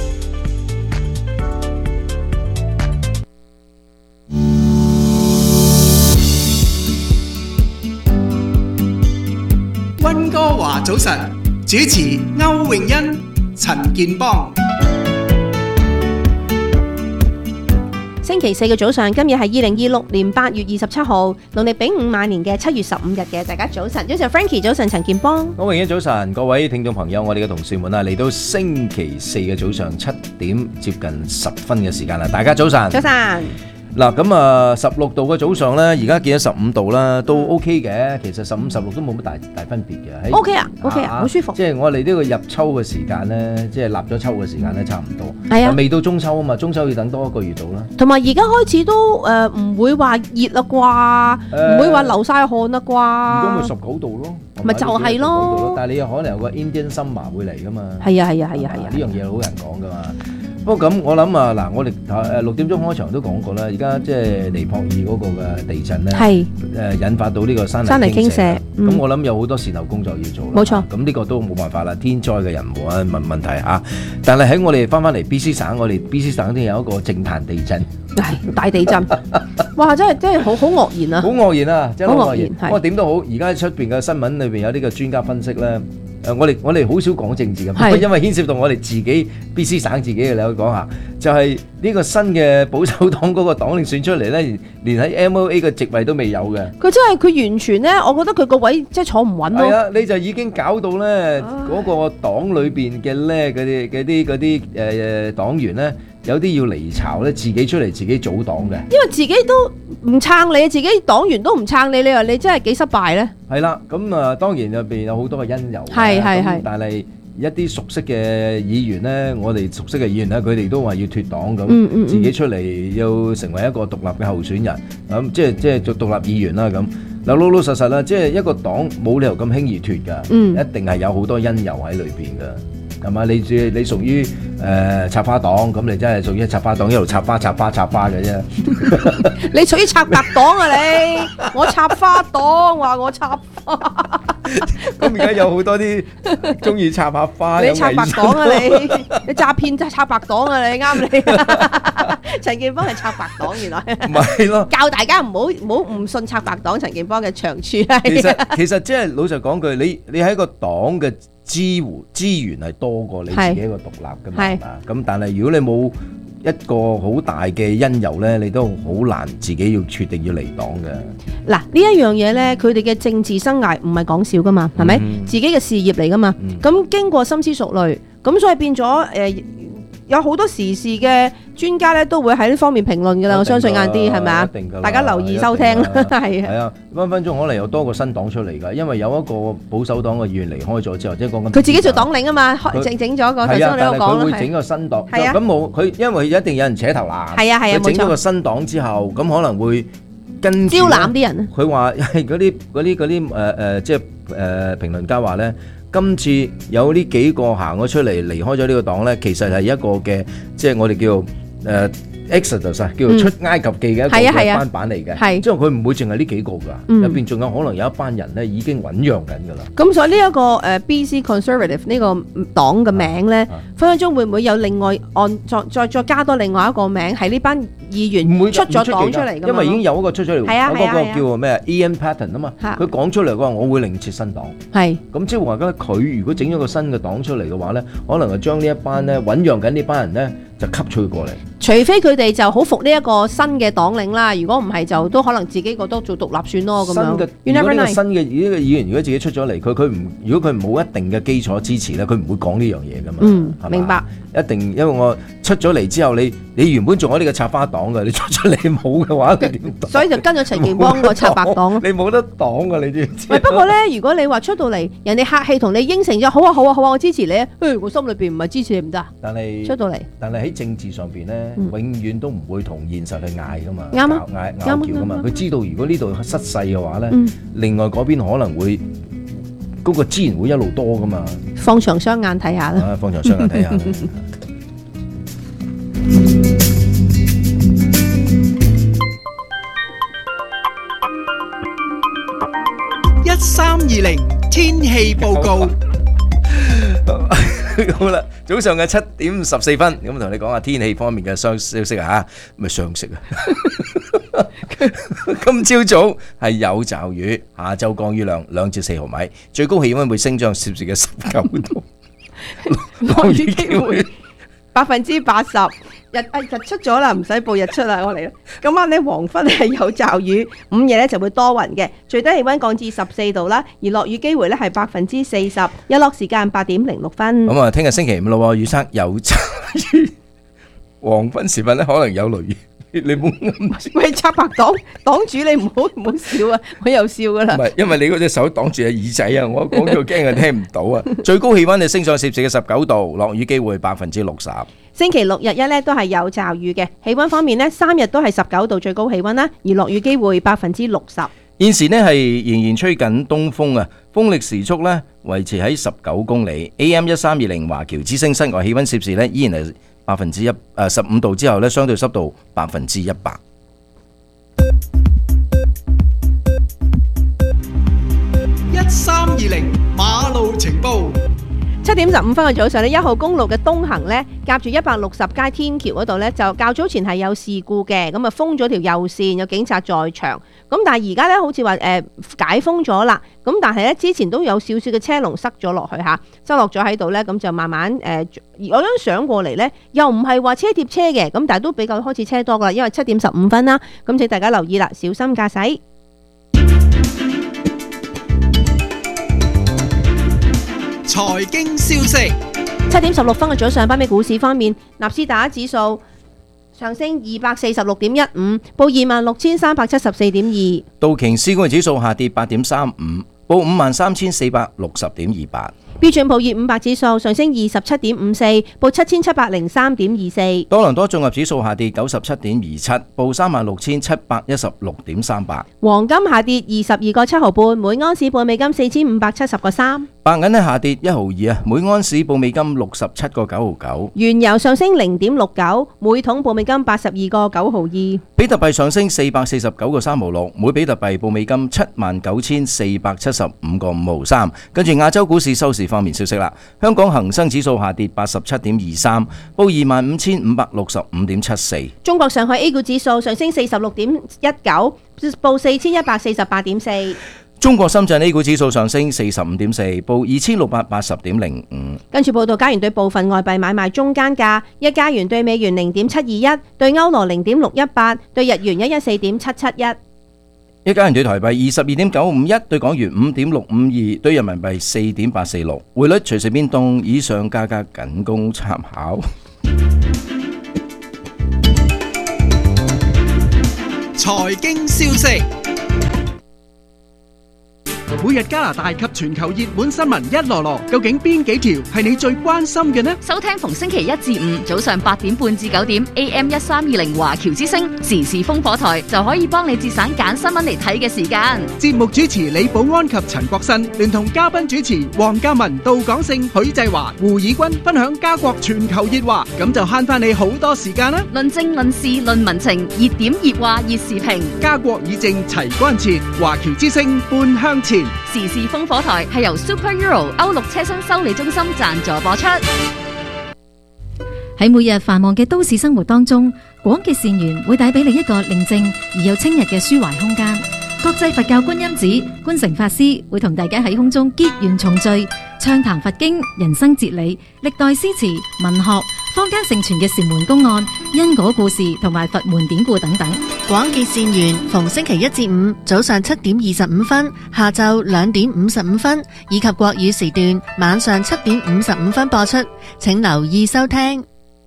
S3: 溫哥華早晨，主持歐詠欣、陳健邦。
S2: 星期四嘅早上，今日係二零二六年八月二十七號，農曆丙午晚年嘅七月十五日嘅，大家早晨，早晨 Frankie， 早晨陳健邦，
S1: 歐詠欣早晨，各位聽眾朋友，我哋嘅同事們啊，嚟到星期四嘅早上七點接近十分嘅時間啦，大家早晨，
S2: 早晨。
S1: 嗱咁啊，十六度嘅早上咧，而家見咗十五度啦，都 OK 嘅。其實十五、十六都冇乜大大分別嘅。
S2: OK 啊 ，OK 啊，好舒服。
S1: 即係我哋呢個入秋嘅時間咧，即係立咗秋嘅時間咧，差唔多。
S2: 係啊，
S1: 未到中秋啊嘛，中秋要等多一個月到啦。
S2: 同埋而家開始都誒唔會話熱啦啩，唔會話流晒汗啦啩。
S1: 而家咪十九度咯，
S2: 咪就係咯。
S1: 但係你有可能有個 Indian Summer 會嚟噶嘛？
S2: 係啊係啊係啊係啊！
S1: 呢樣嘢好難講噶嘛。不過咁，我諗啊，嗱，我哋誒六點鐘開場都講過啦，而家即係尼泊爾嗰個嘅地震咧，係誒引發到呢個山泥
S2: 山泥傾瀉，咁
S1: 我諗有好多善後工作要做啦。
S2: 冇錯，
S1: 咁呢個都冇辦法啦，天災嘅人冇啊問問題嚇。但係喺我哋翻翻嚟 B C 省，我哋 B C 省都有一個政壇地震，
S2: 係大地震，哇！真係真係好好愕然啊，
S1: 好愕然啊，真係好愕然。
S2: 不
S1: 過點都好，而家出邊嘅新聞裏邊有呢個專家分析咧。誒，我哋我哋好少講政治嘅，因為牽涉到我哋自己 B C 省自己嘅，你可以講下，就係呢個新嘅保守黨嗰個黨領選出嚟咧，連喺 M O A 嘅席位都未有嘅。
S2: 佢真係佢完全咧，我覺得佢個位即係坐唔穩咯。
S1: 係啊，你就已經搞到咧嗰個黨裏邊嘅咧嗰啲嗰啲嗰啲誒誒黨員咧。有啲要離巢咧，自己出嚟自己組黨嘅，
S2: 因為自己都唔撐你，自己黨員都唔撐你，你話你真係幾失敗咧？係
S1: 啦，咁啊當然入邊有好多嘅因由，
S2: 係係係，
S1: 但係一啲熟悉嘅議員咧，我哋熟悉嘅議員咧，佢哋都話要脫黨咁，
S2: 嗯嗯嗯，
S1: 自己出嚟要成為一個獨立嘅候選人，咁即係即係做獨立議員啦咁。嗱，老老實實啦，即係一個黨冇理由咁輕易脫㗎，嗯，一定係有好多因由喺裏邊㗎。係嘛？你你你屬於誒插花黨，咁你真係屬於插花黨，一路插花插花插花嘅啫。
S2: 你屬於插白黨啊你？我插花黨，話我插花。
S1: 咁而家有好多啲中意插下花，
S2: 你插白黨啊你，你詐騙真係插白黨啊你，啱你。陳健邦係插白黨，原來。
S1: 唔係咯，
S2: 教大家唔好唔好唔信插白黨，陳健邦嘅長處係。
S1: 其實其實即係老實講句，你你喺個黨嘅支援資源係多過你自己一個獨立㗎嘛，係嘛？咁但係如果你冇一個好大嘅因由咧，你都好難自己要決定要離黨嘅。
S2: 嗱，呢一樣嘢咧，佢哋嘅政治生涯唔係講笑噶嘛，係咪？
S1: 嗯、
S2: 自己嘅事業嚟噶嘛。咁、嗯、經過深思熟慮，咁所以變咗誒、呃，有好多時事嘅專家咧都會喺呢方面評論噶啦。我相信晏啲係咪啊？大家留意收聽啦，係
S1: 係啊，分分鐘可能有多個新黨出嚟㗎，因為有一個保守黨嘅議員離開咗之後，即係講緊
S2: 佢自己做黨領啊嘛，整整咗個頭先我哋都講啦，
S1: 佢會整個新黨，咁冇佢，因為一定有人扯頭啦。
S2: 係啊係啊，
S1: 佢整咗個新黨之後，咁可能會跟
S2: 招攬啲人。
S1: 佢話係嗰啲嗰啲嗰啲誒誒，即係誒評論家話咧。今次有呢幾個行咗出嚟，離開咗呢個黨咧，其實係一個嘅，即係我哋叫誒 Exodus，叫做出埃及記嘅一個翻版嚟嘅。即係佢唔會淨係呢幾個㗎，入邊仲有可能有一班人咧已經醖釀緊㗎啦。咁
S2: 所以呢一個誒 B C Conservative 呢個黨嘅名咧，分分鐘會唔會有另外按再再再加多另外一個名，係呢班議員出咗黨出嚟㗎嘛？
S1: 因為已經有一個出咗嚟，有嗰個叫咩 Ian Patten 啊嘛，佢講出嚟嘅話，我會另設新黨。係咁即係話咧，佢如果整咗個新嘅黨出嚟嘅話咧，可能係將呢一班咧醖釀緊呢班人咧就吸取過嚟。除非佢哋就好服呢一個新嘅黨領啦，如果唔係就都可能自己覺得做獨立算咯咁樣。 如果呢個新嘅呢個議員如果自己出咗嚟，佢佢唔如果佢冇一定嘅基礎支持咧，佢唔會講呢樣嘢噶嘛。
S2: 嗯，明白。
S1: 一定因為我出咗嚟之後，你你原本仲有呢個插花黨嘅，你出咗嚟冇嘅話，你點黨？
S2: 所以就跟咗陳健邦個插白黨咯。
S1: 你冇得黨噶，你知唔知？
S2: 喂，不過咧，如果你話出到嚟，人哋客氣同你應承咗，好啊好啊好啊，我支持你啊，誒，我心裏邊唔係支持你唔得。但係出到嚟，
S1: 但係喺政治上邊咧，永遠都唔會同現實去嗌噶嘛，
S2: 啱啊，
S1: 嗌拗撬噶嘛。佢知道如果呢度失勢嘅話咧，另外嗰邊可能會嗰個資源會一路多噶嘛。
S2: 放長雙眼睇下啦。
S1: 啊，放長雙眼睇下。
S3: 一三二零天氣報告。
S1: 好啦，早上嘅七點十四分，咁同你講下天氣方面嘅消消息啊，咪相識啊。今朝早係有驟雨，下晝降雨量兩至四毫米，最高氣溫會升漲攝氏嘅十九度，
S2: 落雨機會百分之八十。日啊日出咗啦，唔使報日出啦，我嚟啦。今晚咧黃昏係有驟雨，午夜咧就會多雲嘅，最低氣溫降至十四度啦，而落雨機會咧係百分之四十，日落時間八點零六分。
S1: 咁啊，聽日星期五咯，預測有驟雨，黃昏時分咧可能有雷雨。你冇
S2: 喂，插白黨黨主，你唔好唔好笑啊！我又笑噶啦。唔
S1: 係，因為你嗰隻手擋住隻耳仔啊！我講到驚佢聽唔到啊！最高氣溫就升上攝氏嘅十九度，落雨機會百分之六十。
S2: 星期六日一咧都係有驟雨嘅，氣溫方面呢，三日都係十九度最高氣溫啦，而落雨機會百分之六十。
S1: 現時呢係仍然吹緊東風啊，風力時速呢維持喺十九公里。A M 一三二零華僑之聲室外氣溫攝氏呢依然係百分之一誒十五度之後呢，相對濕度百分之一百。
S3: 一三二零馬路情報。
S2: 七點十五分嘅早上呢，一號公路嘅東行呢，夾住一百六十街天橋嗰度呢，就較早前係有事故嘅，咁啊封咗條右線，有警察在場。咁但係而家呢，好似話誒解封咗啦。咁但係呢，之前都有少少嘅車龍塞咗落去嚇，塞落咗喺度呢，咁就慢慢誒、呃，我張相過嚟呢，又唔係話車貼車嘅，咁但係都比較開始車多噶啦，因為七點十五分啦。咁請大家留意啦，小心駕駛。
S3: 財經消息，
S2: 七點十六分嘅早上，北美股市方面，納斯達克指數上升二百四十六點一五，報二萬六千三百七十四點二。
S1: 道瓊斯工業指數下跌八點三五，報五萬三千四百六十點二八。
S2: 標準普爾五百指數上升二十七點五四，報七千七百零三點二四。
S1: 多倫多綜合指數下跌九十七點二七，報三萬六千七百一十六點三八。
S2: 黃金下跌二十二個七毫半，每盎司報美金四千五百七十個三。
S1: 白銀呢下跌一毫二啊，每盎司報美金六十七個九毫九。
S2: 原油上升零點六九，每桶報美金八十二個九毫二。
S1: 比特幣上升四百四十九個三毫六，每比特幣報美金七萬九千四百七十五個五毫三。跟住亞洲股市收市方面消息啦，香港恒生指數下跌八十七點二三，報二萬五千五百六十五點七四。
S2: 中國上海 A 股指數上升四十六點一九，報四千一百四十八點四。
S1: 中國深圳 A 股指數上升四十五點四，報二千六百八十點零五。
S2: 跟住報道，加元對部分外幣買賣中間價：一加元對美元零點七二一，對歐羅零點六一八，對日元一一四點七七一。
S1: 一加元對台幣二十二點九五一，對港元五點六五二，對人民幣四點八四六。匯率隨時變動，以上價格僅供參考。
S3: 財經消息。每日加拿大及全球熱門新聞一籮籮，究竟邊幾條係你最關心嘅呢？
S12: 收聽逢星期一至五早上八點半至九點 A M 一三二零華僑之聲時事烽火台，就可以幫你節省揀新聞嚟睇嘅時間。
S3: 節目主持李寶安及陳國新，聯同嘉賓主持黃嘉文、杜港勝、許濟華、胡以軍分享加國全球熱話，咁就慳翻你好多時間啦！
S12: 論政論事論民情，熱點熱話熱時評，
S3: 加國議政齊關切，華僑之聲半向前。
S12: 時事烽火台係由 Super Euro 歐陸車身修理中心贊助播出。
S5: 喺每日繁忙嘅都市生活當中，廣嘅善緣會帶俾你一個寧靜而又清逸嘅抒懷空間。國際佛教觀音寺觀誠法師會同大家喺空中結緣重聚，暢談佛經、人生哲理、歷代詩詞、文學、坊間盛傳嘅禪門公案、因果故事同埋佛門典故等等。
S13: 廣結善緣，逢星期一至五早上七點二十五分、下晝兩點五十五分，以及國語時段晚上七點五十五分播出，請留意收聽。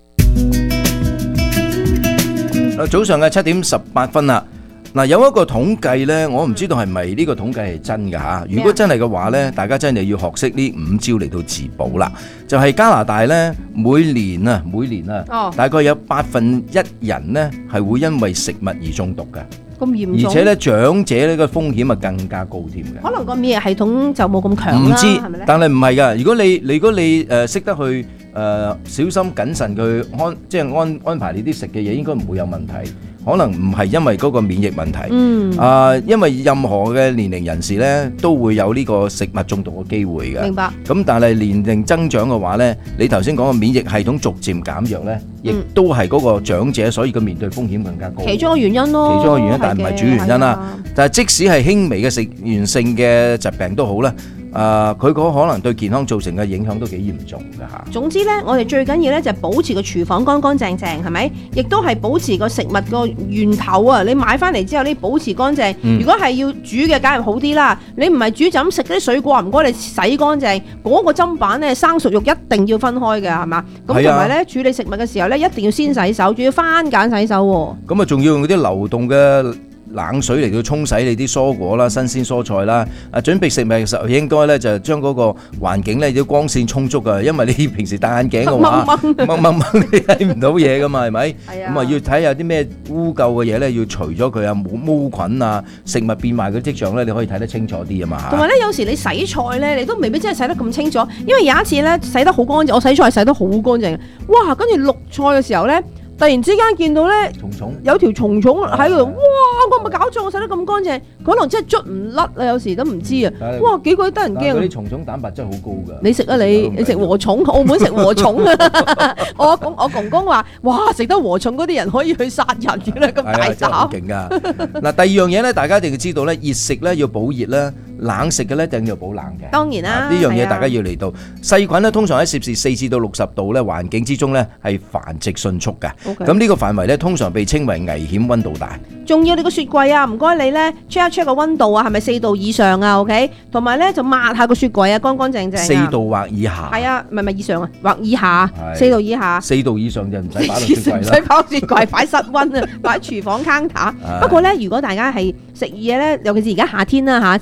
S1: 早上嘅七點十八分啦。嗱，有一個統計呢，我唔知道係咪呢個統計係真㗎嚇。如果真係嘅話呢，大家真係要學識呢五招嚟到自保啦。就係加拿大呢，每年啊，每年啊，
S2: 哦、
S1: 大概有八分一人呢係會因為食物而中毒嘅。
S2: 咁嚴重，
S1: 而且咧長者呢個風險啊更加高添嘅。
S2: 可能個免疫系統就冇咁強啦，
S1: 唔知，
S2: 係咪咧？
S1: 但係唔係㗎。如果你如果你誒識得去誒、呃、小心謹慎去安，即係安安排你啲食嘅嘢，應該唔會有問題。可能唔係因為嗰個免疫問題，
S2: 嗯，
S1: 啊、呃，因為任何嘅年齡人士咧都會有呢個食物中毒嘅機會嘅。
S2: 明白。
S1: 咁但係年齡增長嘅話咧，你頭先講嘅免疫系統逐漸減弱咧，亦、嗯、都係嗰個長者，所以佢面對風險更加高。
S2: 其中個原因咯，
S1: 其中個原因，但係唔係主要原因啦。但係即使係輕微嘅食源性嘅疾病都好啦。誒，佢嗰、呃、可能對健康造成嘅影響都幾嚴重㗎嚇。
S2: 總之呢，我哋最緊要呢就係保持個廚房乾乾淨淨，係咪？亦都係保持個食物個源頭啊！你買翻嚟之後，你保持乾淨。嗯、如果係要煮嘅，梗係好啲啦。你唔係煮就咁食啲水果，唔該你洗乾淨。嗰、那個砧板呢，生熟肉一定要分開嘅，係嘛？咁同埋呢，處理食物嘅時候呢，一定要先洗手，仲要番梘洗手喎。
S1: 咁啊，仲要用嗰啲流動嘅冷水嚟到沖洗你啲蔬果啦、新鮮蔬菜啦。啊，準備食物嘅時候應該咧就將嗰個環境咧啲光線充足啊，因為你平時戴眼鏡嘅話，掹掹掹你睇唔到嘢噶嘛，係咪？咁啊要睇下啲咩污垢嘅嘢咧，要除咗佢啊，冇毛菌啊，食物變壞嘅跡象咧，你可以睇得清楚啲啊嘛。
S2: 同埋咧，有時你洗菜咧，你都未必真係洗得咁清楚，因為有一次咧洗得好乾淨，我洗菜洗得好乾淨，哇！跟住渌菜嘅時候咧。突然之間見到咧，
S1: 蟲蟲
S2: 有條蟲蟲喺度，哇！我咪搞錯，我洗得咁乾淨，可能真係捽唔甩啊！有時都唔知啊，哇！幾鬼得人驚啊！
S1: 嗰啲蟲蟲蛋白質好高㗎。
S2: 你食啊你，你食禾蟲，澳門食禾蟲啊！我公我公公話：哇！食得禾蟲嗰啲人可以去殺人嘅啦，咁大膽。
S1: 好勁㗎！嗱，第二樣嘢咧，大家一定要知道咧，熱食咧要保熱啦，冷食嘅咧一定要保冷嘅。
S2: 當然啦，
S1: 呢樣嘢大家要嚟到。細菌咧通常喺攝氏四至到六十度咧環境之中咧係繁殖迅速嘅。咁呢個範圍咧，通常被稱為危險溫度帶。
S2: 仲要你個雪櫃啊，唔該你咧 check 一 check 個溫度啊，係咪四度以上啊 ？OK， 同埋咧就抹下個雪櫃啊，乾乾淨淨。
S1: 四度或以下。
S2: 係啊，唔係唔係以上啊，或以下。四度以下。
S1: 四度以上就唔使擺落雪櫃啦。唔
S2: 使擺落雪櫃，擺室溫啊，擺廚房 counter。不過咧，如果大家係食嘢咧，尤其是而家夏天啦嚇，小心啲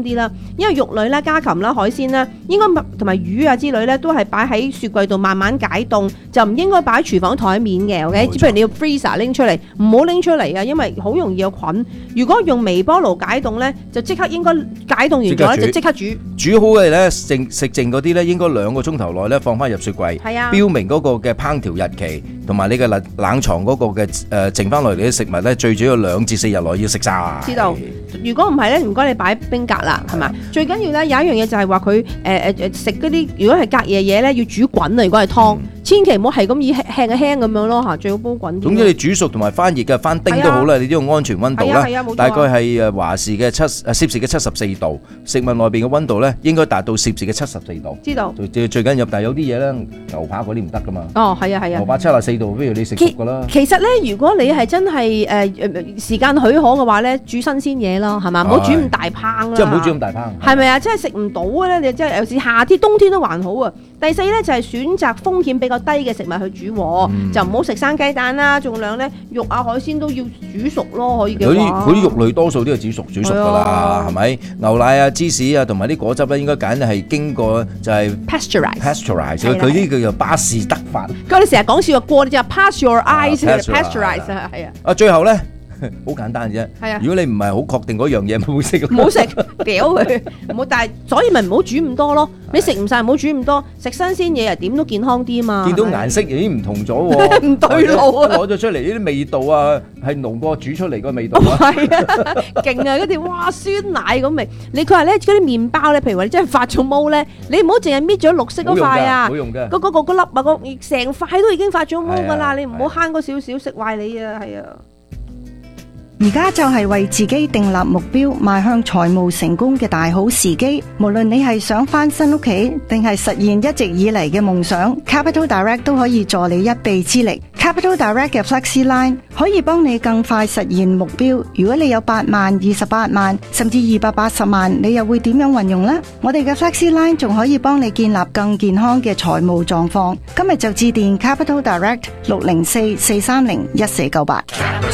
S2: 啲啦。因為肉類啦、家禽啦、海鮮啦，應該同埋魚啊之類咧，都係擺喺雪櫃度慢慢解凍，就唔應該擺喺廚房台面嘅。OK，譬如你要 freezer 拎出嚟，唔好拎出嚟啊，因為好容易有菌。如果用微波爐解凍咧，就即刻應該解凍完咗咧就即刻煮。煮
S1: 好嘅咧，剩食剩嗰啲咧，應該兩個鐘頭內咧放翻入雪櫃。係啊，標明嗰個嘅烹調日期，同埋你嘅冷冷藏嗰個嘅誒剩翻落嚟啲食物咧，最主要兩至四日內要食晒。
S2: 知道。如果唔係咧，唔該你擺冰格啦，係咪？最緊要咧有一樣嘢就係話佢誒誒誒食嗰啲，如果係隔夜嘢咧，要煮滾啊！如果係湯，千祈唔好係咁以輕輕輕咁樣咯嚇，最好煲滾啲。總之你煮熟同埋翻熱嘅翻叮都好啦，你都要安全溫度啦。大概係誒華氏嘅七誒攝氏嘅七十四度，食物內邊嘅溫度咧應該達到攝氏嘅七十四度。知道。最最緊要，但係有啲嘢咧，牛扒嗰啲唔得噶嘛。哦，係啊，係啊。牛扒七十四度，不如你食熟噶啦。其實咧，如果你係真係誒誒時間許可嘅話咧，煮新鮮嘢咯，係嘛？唔好煮咁大烹啦。即係唔好煮咁大烹。係咪啊？即係食唔到嘅咧，你即係有時夏天、冬天都還好啊。第四咧就係選擇風險比較低嘅食物去煮，嗯、就唔好食生雞蛋啦，盡量咧肉啊海鮮都要煮熟咯，可以嘅話。嗰啲嗰啲肉類多數都要煮熟煮熟噶啦，係咪？牛奶啊、芝士啊同埋啲果汁咧，應該揀係經過就係 pasteurized
S1: pasteurized，佢呢個叫做巴士德法。佢哋成日講笑話過你就 pass your eyes，pasteurized 啊，係啊。啊，最後咧。好簡單啫，如果你唔係好確定嗰樣嘢，唔好食。唔好食，屌佢，唔好。但係所以咪唔好煮咁多咯。你食唔晒唔好煮咁多，食新鮮嘢啊，點都健康啲嘛。見到顏色已經唔同咗喎，唔對路啊！攞咗出嚟呢啲味道啊，係濃過煮出嚟個味道啊。係啊，勁啊！嗰啲哇酸奶咁味。你佢話咧嗰啲麵包咧，譬如話你真係發咗毛咧，你唔好淨係搣咗綠色嗰塊啊，嗰嗰個嗰粒啊，個成塊都已經發咗毛㗎啦。你唔好慳嗰少少食壞你啊，係啊。
S14: 而家就係為自己訂立目標，邁向財務成功嘅大好時機。無論你係想翻新屋企，定係實現一直以嚟嘅夢想， Capital Direct 都可以助你一臂之力。Capital Direct 嘅 Flexi Line 可以幫你更快實現目標。如果你有八萬、二十八萬，甚至二百八十萬，你又會點樣運用呢？我哋嘅 Flexi Line 仲可以幫你建立更健康嘅財務狀況。今日就致電 Capital Direct 六零四四三零一四九八。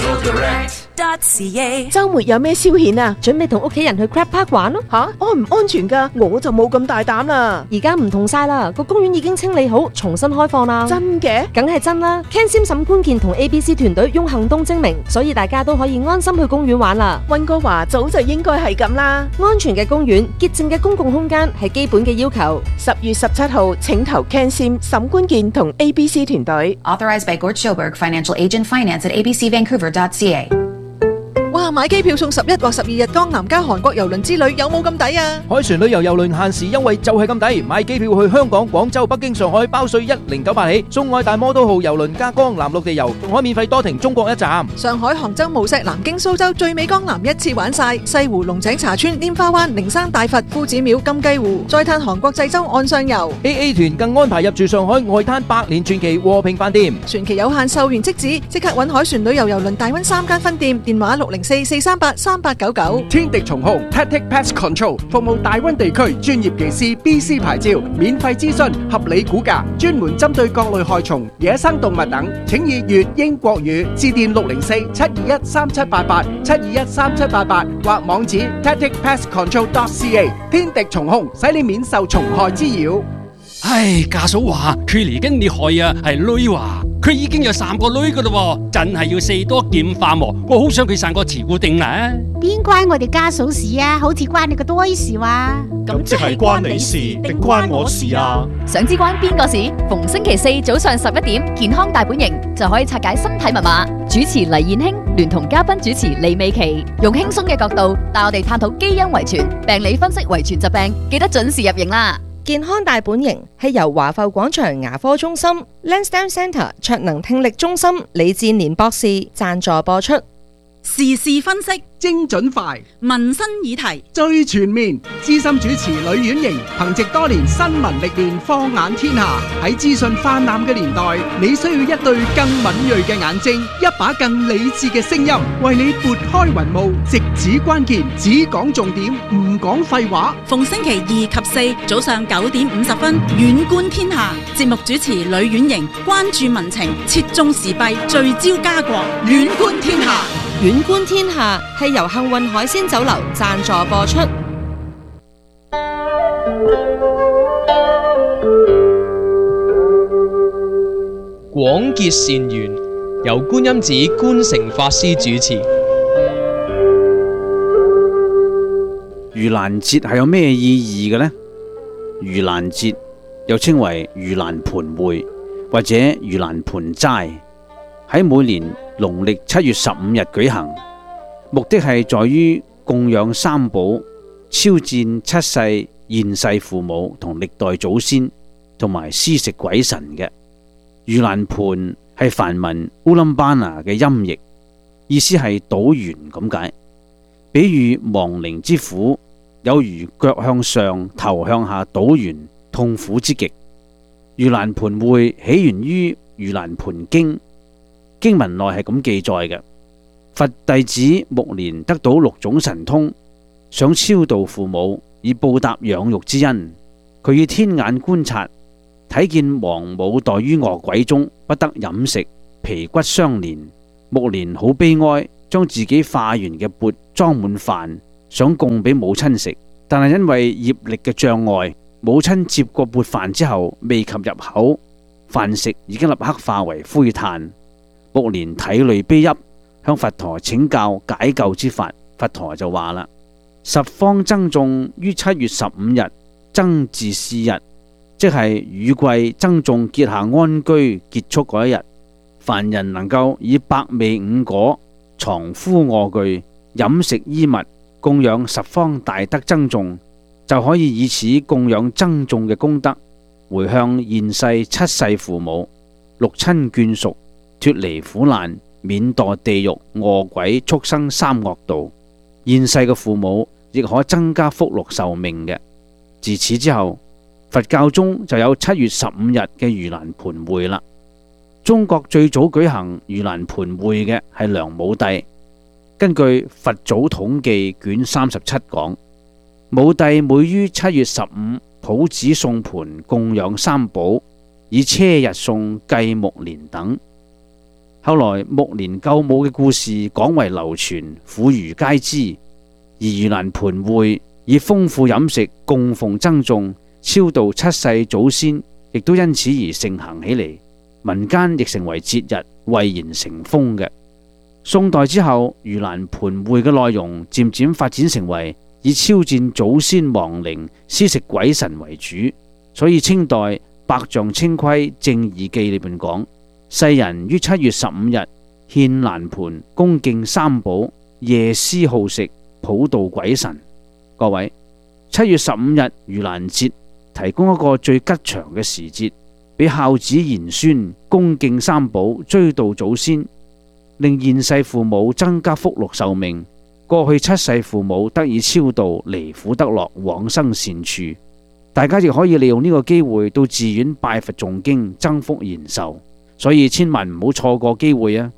S15: 周末有咩消遣啊？準備同屋企人去 Crab Park 玩咯。吓，安唔安全噶？我就冇咁大膽啦。而家唔同晒啦，個公園已經清理好，重新開放啦。真嘅？梗係真啦。Ken Sim 沈官健同 A B C 團隊用行動證明，所以大家都可以安心去公園玩啦。溫哥華早就應該係咁啦。安全嘅公園、潔淨嘅公共空間係基本嘅要求。十月十七號，請投 Ken Sim 沈官健同 A B C 團隊。
S16: Authorized by Gord Schilberg, Financial Agent, Finance at a b c vancouver dot c a。
S11: 哇！買機票送十一或十二日江南加韓國郵輪之旅有冇咁抵啊？
S17: 海船旅遊郵輪限時優惠就係咁抵，買機票去香港、廣州、北京、上海包稅一零九八起，送愛大摩都號郵輪加江南陸地遊，仲可以免費多停中國一站。
S11: 上海、杭州、無錫、南京、蘇州最美江南一次玩晒，西湖、龍井茶村、拈花灣、靈山大佛、夫子廟、金雞湖，再嘆韓國濟州岸上遊。
S17: A A 團更安排入住上海外灘百年傳奇和平飯店，
S11: 傳奇有限，售完即止，即刻揾海船旅遊郵輪大溫三間分店，電話六零四四三八三八九九。
S3: 天敵蟲控 Tactic Pest Control 服務大溫地區專業技師 B C 牌照，免費諮詢，合理估價，專門針對各類害蟲、野生動物等，請以粵英國語致電六零四七二一三七八八七二一三七八八或網址 tactic pest control dot c a。天敵蟲控，使你免受蟲害滋擾。
S18: 唉，家嫂話佢嚟緊你害啊，係女話佢已經有三個女噶啦，真係要四多劍化喎。我好想佢生個慈固定啦。
S4: 邊關我哋家嫂事啊？好似關你個多事話。
S19: 咁即係關你事定關我事啊？
S12: 想知關邊個事？逢星期四早上十一點，健康大本營就可以拆解身體密碼。主持黎燕卿聯同嘉賓主持李美琪，用輕鬆嘅角度帶我哋探討基因遺傳、病理分析遺傳疾病，記得準時入營啦！
S20: 健康大本營係由華埠廣場牙科中心、Lansdowne Centre 卓能聽力中心李志年博士贊助播出。
S5: 時事分析
S3: 精準快，
S5: 民生議題
S3: 最全面。資深主持呂婉瑩憑藉多年新聞歷練，放眼天下。喺資訊泛濫嘅年代，你需要一對更敏銳嘅眼睛，一把更理智嘅聲音，為你撥開雲霧，直指關鍵，只講重點，唔講廢話。
S5: 逢星期二及四早上九點五十分，遠觀天下節目主持呂婉瑩關注民情，切中時弊，聚焦家國，遠觀天下。
S20: 遠觀天下係由幸運海鮮酒樓贊助播出。
S21: 廣結善緣，由觀音寺觀誠法師主持。
S22: 盂蘭節係有咩意義嘅呢？盂蘭節又稱為盂蘭盆會或者盂蘭盆齋，喺每年農曆七月十五日舉行，目的係在於供養三寶、超薦七世現世父母同歷代祖先，同埋施食鬼神嘅。盂蘭盆係梵文烏林巴拿嘅音譯，意思係倒懸咁解，比喻亡靈之苦，有如腳向上、頭向下倒懸，痛苦之極。盂蘭盆會起源於盂蘭盆經，經文內係咁記載嘅：佛弟子目連得到六種神通，想超度父母以報答養育之恩。佢以天眼觀察，睇見亡母待於餓鬼中，不得飲食，皮骨相連。目連好悲哀，將自己化完嘅缽裝滿飯，想供俾母親食，但係因為業力嘅障礙，母親接過缽飯之後未及入口，飯食已經立刻化為灰炭。目連體淚悲泣，向佛陀請教解救之法。佛陀就話啦：十方僧眾於七月十五日僧自是日，即係雨季僧眾結下安居結束嗰一日，凡人能夠以百味五果、床敷臥具、飲食衣物供養十方大德僧眾，就可以以此供養僧眾嘅功德，回向現世七世父母、六親眷屬，脫離苦難，免墮地獄、餓鬼、畜生三惡道。現世嘅父母亦可增加福祿壽命嘅。自此之後，佛教中就有七月十五日嘅盂蘭盆會啦。中國最早舉行盂蘭盆會嘅係梁武帝。根據《佛祖統記》卷三十七講，武帝每於七月十五普旨送盆供養三寶，以車日送繼目連等。後來目連救母嘅故事廣為流傳，婦孺皆知。而盂蘭盆會以豐富飲食供奉僧眾，超度七世祖先，亦都因此而盛行起嚟。民間亦成為節日，蔚然成風嘅。宋代之後，盂蘭盆會嘅內容漸漸發展成為以超薦祖先亡靈、施食鬼神為主，所以清代《百丈清規正義記》裏邊講：世人於七月十五日獻蘭盆，恭敬三寶，夜施好食，普度鬼神。各位，七月十五日盂蘭節提供一個最吉祥嘅時節，俾孝子賢孫恭敬三寶，追悼祖先，令現世父母增加福祿壽命，過去七世父母得以超度，離苦得樂，往生善處。大家亦可以利用呢個機會到寺院拜佛誦經，增福延壽。所以千萬唔好錯過機會啊！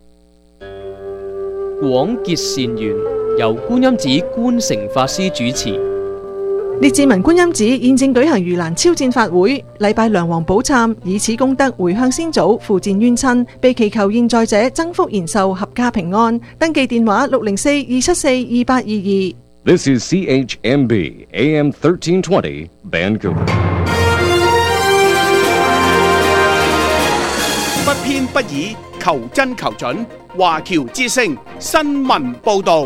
S21: 廣結善緣，由觀音寺觀誠法師主持。
S11: 列治文觀音寺現正舉行盂蘭超薦法會，禮拜梁皇寶懺，以此功德回向先祖，付薦冤親，被祈求現在者增福延壽，合家平安。登記電話六零四二七四二八二二。
S7: This is C H M B A M thirteen twenty Vancouver。
S6: 不偏不倚，求真求準。華僑之聲新聞報道。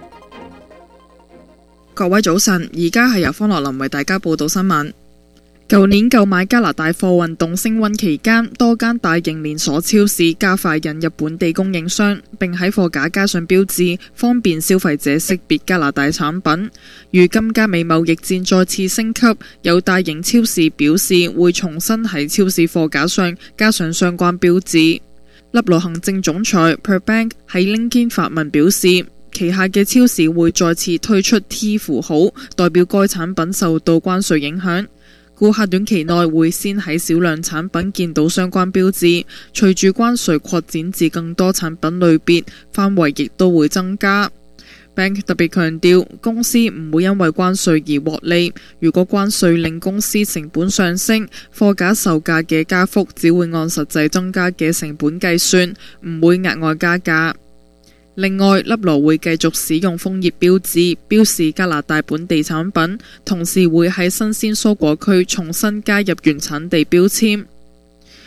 S8: 各位早晨，而家係由方樂林為大家報道新聞。舊年購買加拿大貨運動升溫期間，多間大型連鎖超市加快引入本地供應商，並喺貨架加上標誌，方便消費者識別加拿大產品。如今加美貿易戰再次升級，有大型超市表示會重新喺超市貨架上加上相關標誌。粒羅行政總裁 Perbank 喺 LinkedIn 發文表示，旗下嘅超市會再次推出 T 符號，代表該產品受到關稅影響。顧客短期內會先喺少量產品見到相關標誌，隨住關稅擴展至更多產品類別，範圍亦都會增加。Bank 特別強調，公司唔會因為關稅而獲利。如果關稅令公司成本上升，貨架售價嘅加幅只會按實際增加嘅成本計算，唔會額外加價。另外，粒羅會繼續使用楓葉標誌標示加拿大本地產品，同時會喺新鮮蔬果區重新加入原產地標籤。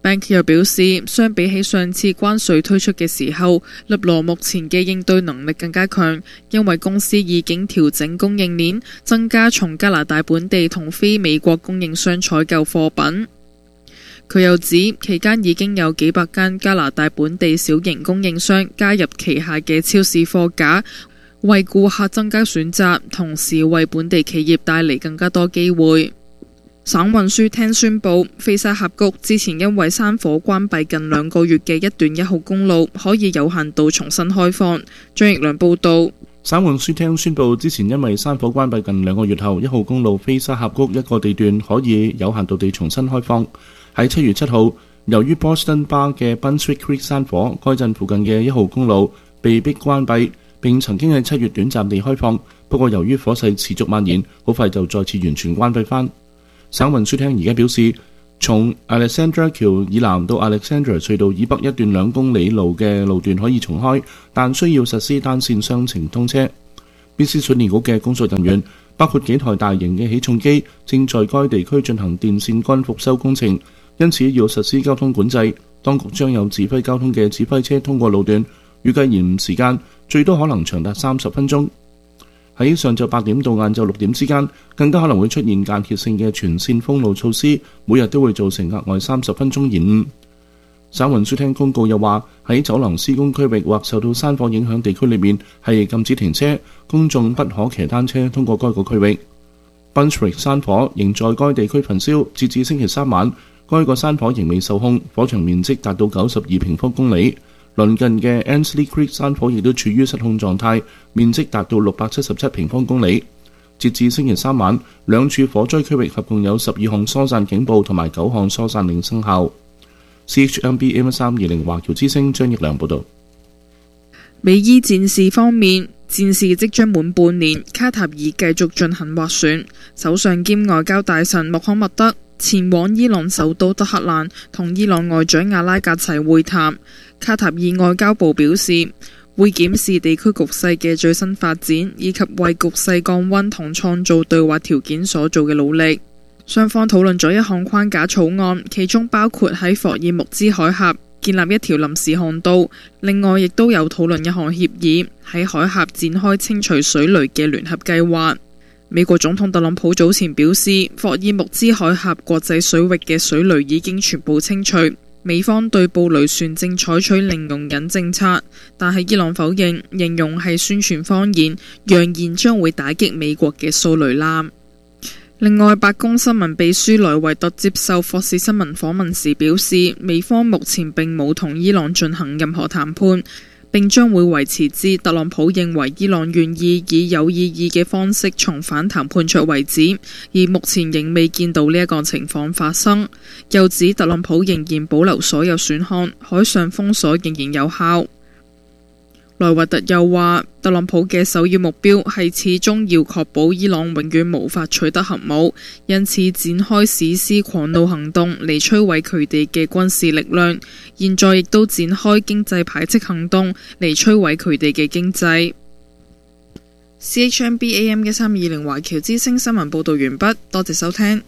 S8: Bank 又表示，相比起上次關稅推出嘅時候，立羅目前嘅應對能力更加強，因為公司已經調整供應鏈，增加從加拿大本地同非美國供應商採購貨品。佢又指，期間已經有幾百間加拿大本地小型供應商加入旗下嘅超市貨架，為顧客增加選擇，同時為本地企業帶嚟更加多機會。省運輸廳宣布，菲沙峽谷之前因為山火關閉近兩個月嘅一段一號公路可以有限度重新開放。張奕良報導。
S9: 省運輸廳宣布，之前因為山火關閉近兩個月後，一號公路菲沙峽谷一個地段可以有限度地重新開放。喺七月七號，由於 Boston Bar 嘅 Brunswick Creek 山火，該鎮附近嘅一號公路被迫關閉，並曾經喺七月短暫地開放，不過由於火勢持續蔓延，好快就再次完全關閉返。省運輸廳而家表示，從 Alexandra 橋以南到 Alexandra 隧道以北一段兩公里路嘅路段可以重開，但需要實施單線雙程通車。B C 水利局嘅工作人員，包括幾台大型嘅起重機，正在該地區進行電線桿復修工程，因此要實施交通管制。當局將有指揮交通嘅指揮車通過路段，預計延誤時間最多可能長達三十分鐘。喺上晝八點到晏晝六點之間，更加可能會出現間歇性嘅全線封路措施，每日都會造成額外三十分鐘延誤。省運輸廳公告又話，喺走廊施工區域或受到山火影響地區裏面係禁止停車，公眾不可騎單車通過該個區域。Brunswick 山火仍在該地區焚燒，截至星期三晚，該個山火仍未受控，火場面積達到九十二平方公里。鄰近嘅 Ansley Creek 山火亦都處於失控狀態，面積達到六百七十七平方公里。截至星期三晚，兩處火災區域合共有十二項疏散警報同埋九項疏散令生效。C H M B A M 三二零華僑之聲張奕良報導。
S8: 美伊戰事方面，戰事即將滿半年，卡塔爾繼續進行斡旋，首相兼外交大臣穆罕默德前往伊朗首都德黑蘭，同伊朗外長阿拉格齊會談。卡塔爾外交部表示，會檢視地區局勢嘅最新發展，以及為局勢降溫同創造對話條件所做嘅努力。雙方討論咗一項框架草案，其中包括喺霍爾木茲海峽建立一條臨時航道，另外亦都有討論一項協議，喺海峽展開清除水雷嘅聯合計劃。美國總統特朗普早前表示，霍爾木茲海峽國際水域嘅水雷已經全部清除。美方對布雷船正採取零容忍政策，但係伊朗否認，形容係宣傳謊言，揚言將會打擊美國嘅掃雷艦。另外，白宮新聞秘書萊維特接受霍士新聞訪問時表示，美方目前並冇同伊朗進行任何談判，並將會維持至特朗普認為伊朗願意以有意義嘅方式重返談判桌為止，而目前仍未見到呢一個情況發生。又指特朗普仍然保留所有選項，海上封鎖仍然有效。萊維特又話，特朗普嘅首要目標係始終要確保伊朗永遠無法取得核武，因此展開史詩狂怒行動嚟摧毀佢哋嘅軍事力量。現在亦都展開經濟排斥行動嚟摧毀佢哋嘅經濟。C H M B A M 一三二零華僑之聲新聞報道完畢，多謝收聽。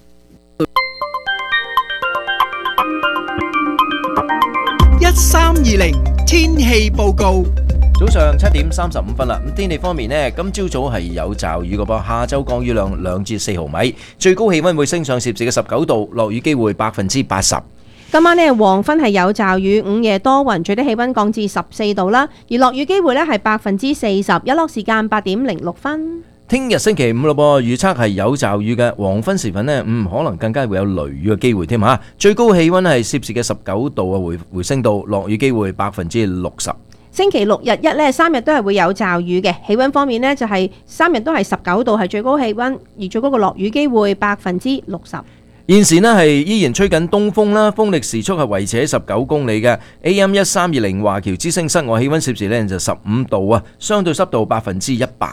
S3: 一三二零天氣報告。
S1: 早上七點三十五分啦，咁天氣方面呢，今朝早係有驟雨嘅噃，下晝降雨量兩至四毫米，最高氣溫會升上攝氏嘅十九度，落雨機會百分之八十。
S2: 今晚呢，黃昏係有驟雨，午夜多雲，最低氣溫降至十四度啦，而落雨機會呢係百分之四十，日落時間八點零六分。聽日星期五咯噃，預測係有驟雨嘅，黃昏時分呢，嗯，可能更加會有雷雨嘅機會添吓，最高氣溫係攝氏嘅十九度啊，回回升到落雨機會百分之六十。星期六日一咧，三日都係會有驟雨嘅。氣溫方面呢，就係三日都係十九度係最高氣溫，而最高嘅落雨機會百分之六十。現時呢係依然吹緊東風啦，風力時速係維持喺十九公里嘅。A M 一三二零華僑之聲室外氣溫攝氏呢就十五度啊，相對濕度百分之一百。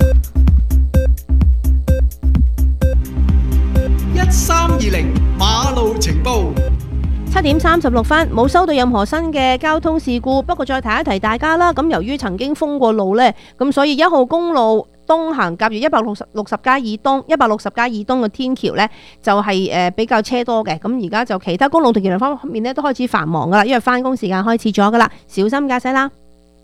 S3: 一三二零馬路情報。
S2: 七點三十六分，冇收到任何新嘅交通事故。不過再提一提大家啦，咁由於曾經封過路呢，咁所以一號公路東行甲乙一百六十六十街以東，一百六十街以東嘅天橋咧就係誒比較車多嘅。咁而家就其他公路同橋梁方面咧都開始繁忙噶啦，因為翻工時間開始咗噶啦，小心駕駛啦。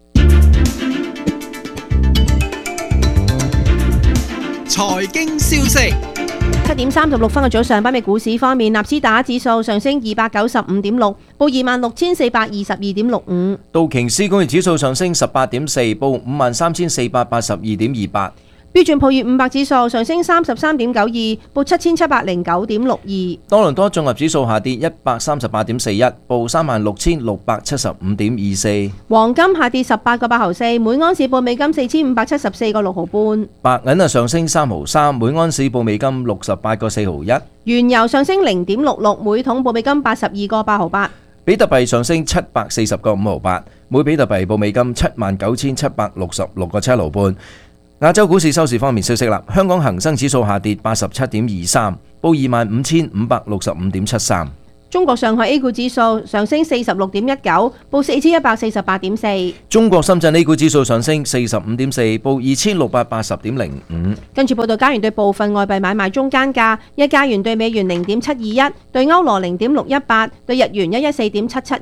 S10: 財經消息。
S2: 七點三十六分嘅早上，北美股市方面，納斯達克指數上升二百九十五點六，報二萬六千四百二十二點六五。
S1: 道瓊斯工業指數上升十八點四，報五萬三千四百八十二點二八。
S2: 標準普爾五百指數上升三十三點九二，報七千七百零九點六二。
S1: 多倫多綜合指數下跌一百三十八點四一，報三萬六千六百七十五點二四。
S2: 黃金下跌十八個八毫四，每安士報美金四千五百七十四個六毫半。
S1: 白銀啊上升三毫三，每安士報美金六十八個四毫一。
S2: 原油上升零點六六，每桶報美金八十二個八毫八。
S1: 比特幣上升七百四十個五毫八，每比特幣報美金七萬九千七百六十六個七毫半。亞洲股市收市方面消息啦，香港恒生指數下跌八十七點二三，報二萬五千五百六十五點七三。
S2: 中國上海 A 股指數上升四十六點一九，報四千一百四十八點四。
S1: 中國深圳 A 股指數上升四十五點四，報二千六百八十點零五。
S2: 跟住報道，加元對部分外幣買賣中間價：一加元對美元零點七二一，對歐羅零點六一八，對日元一一四點七七二。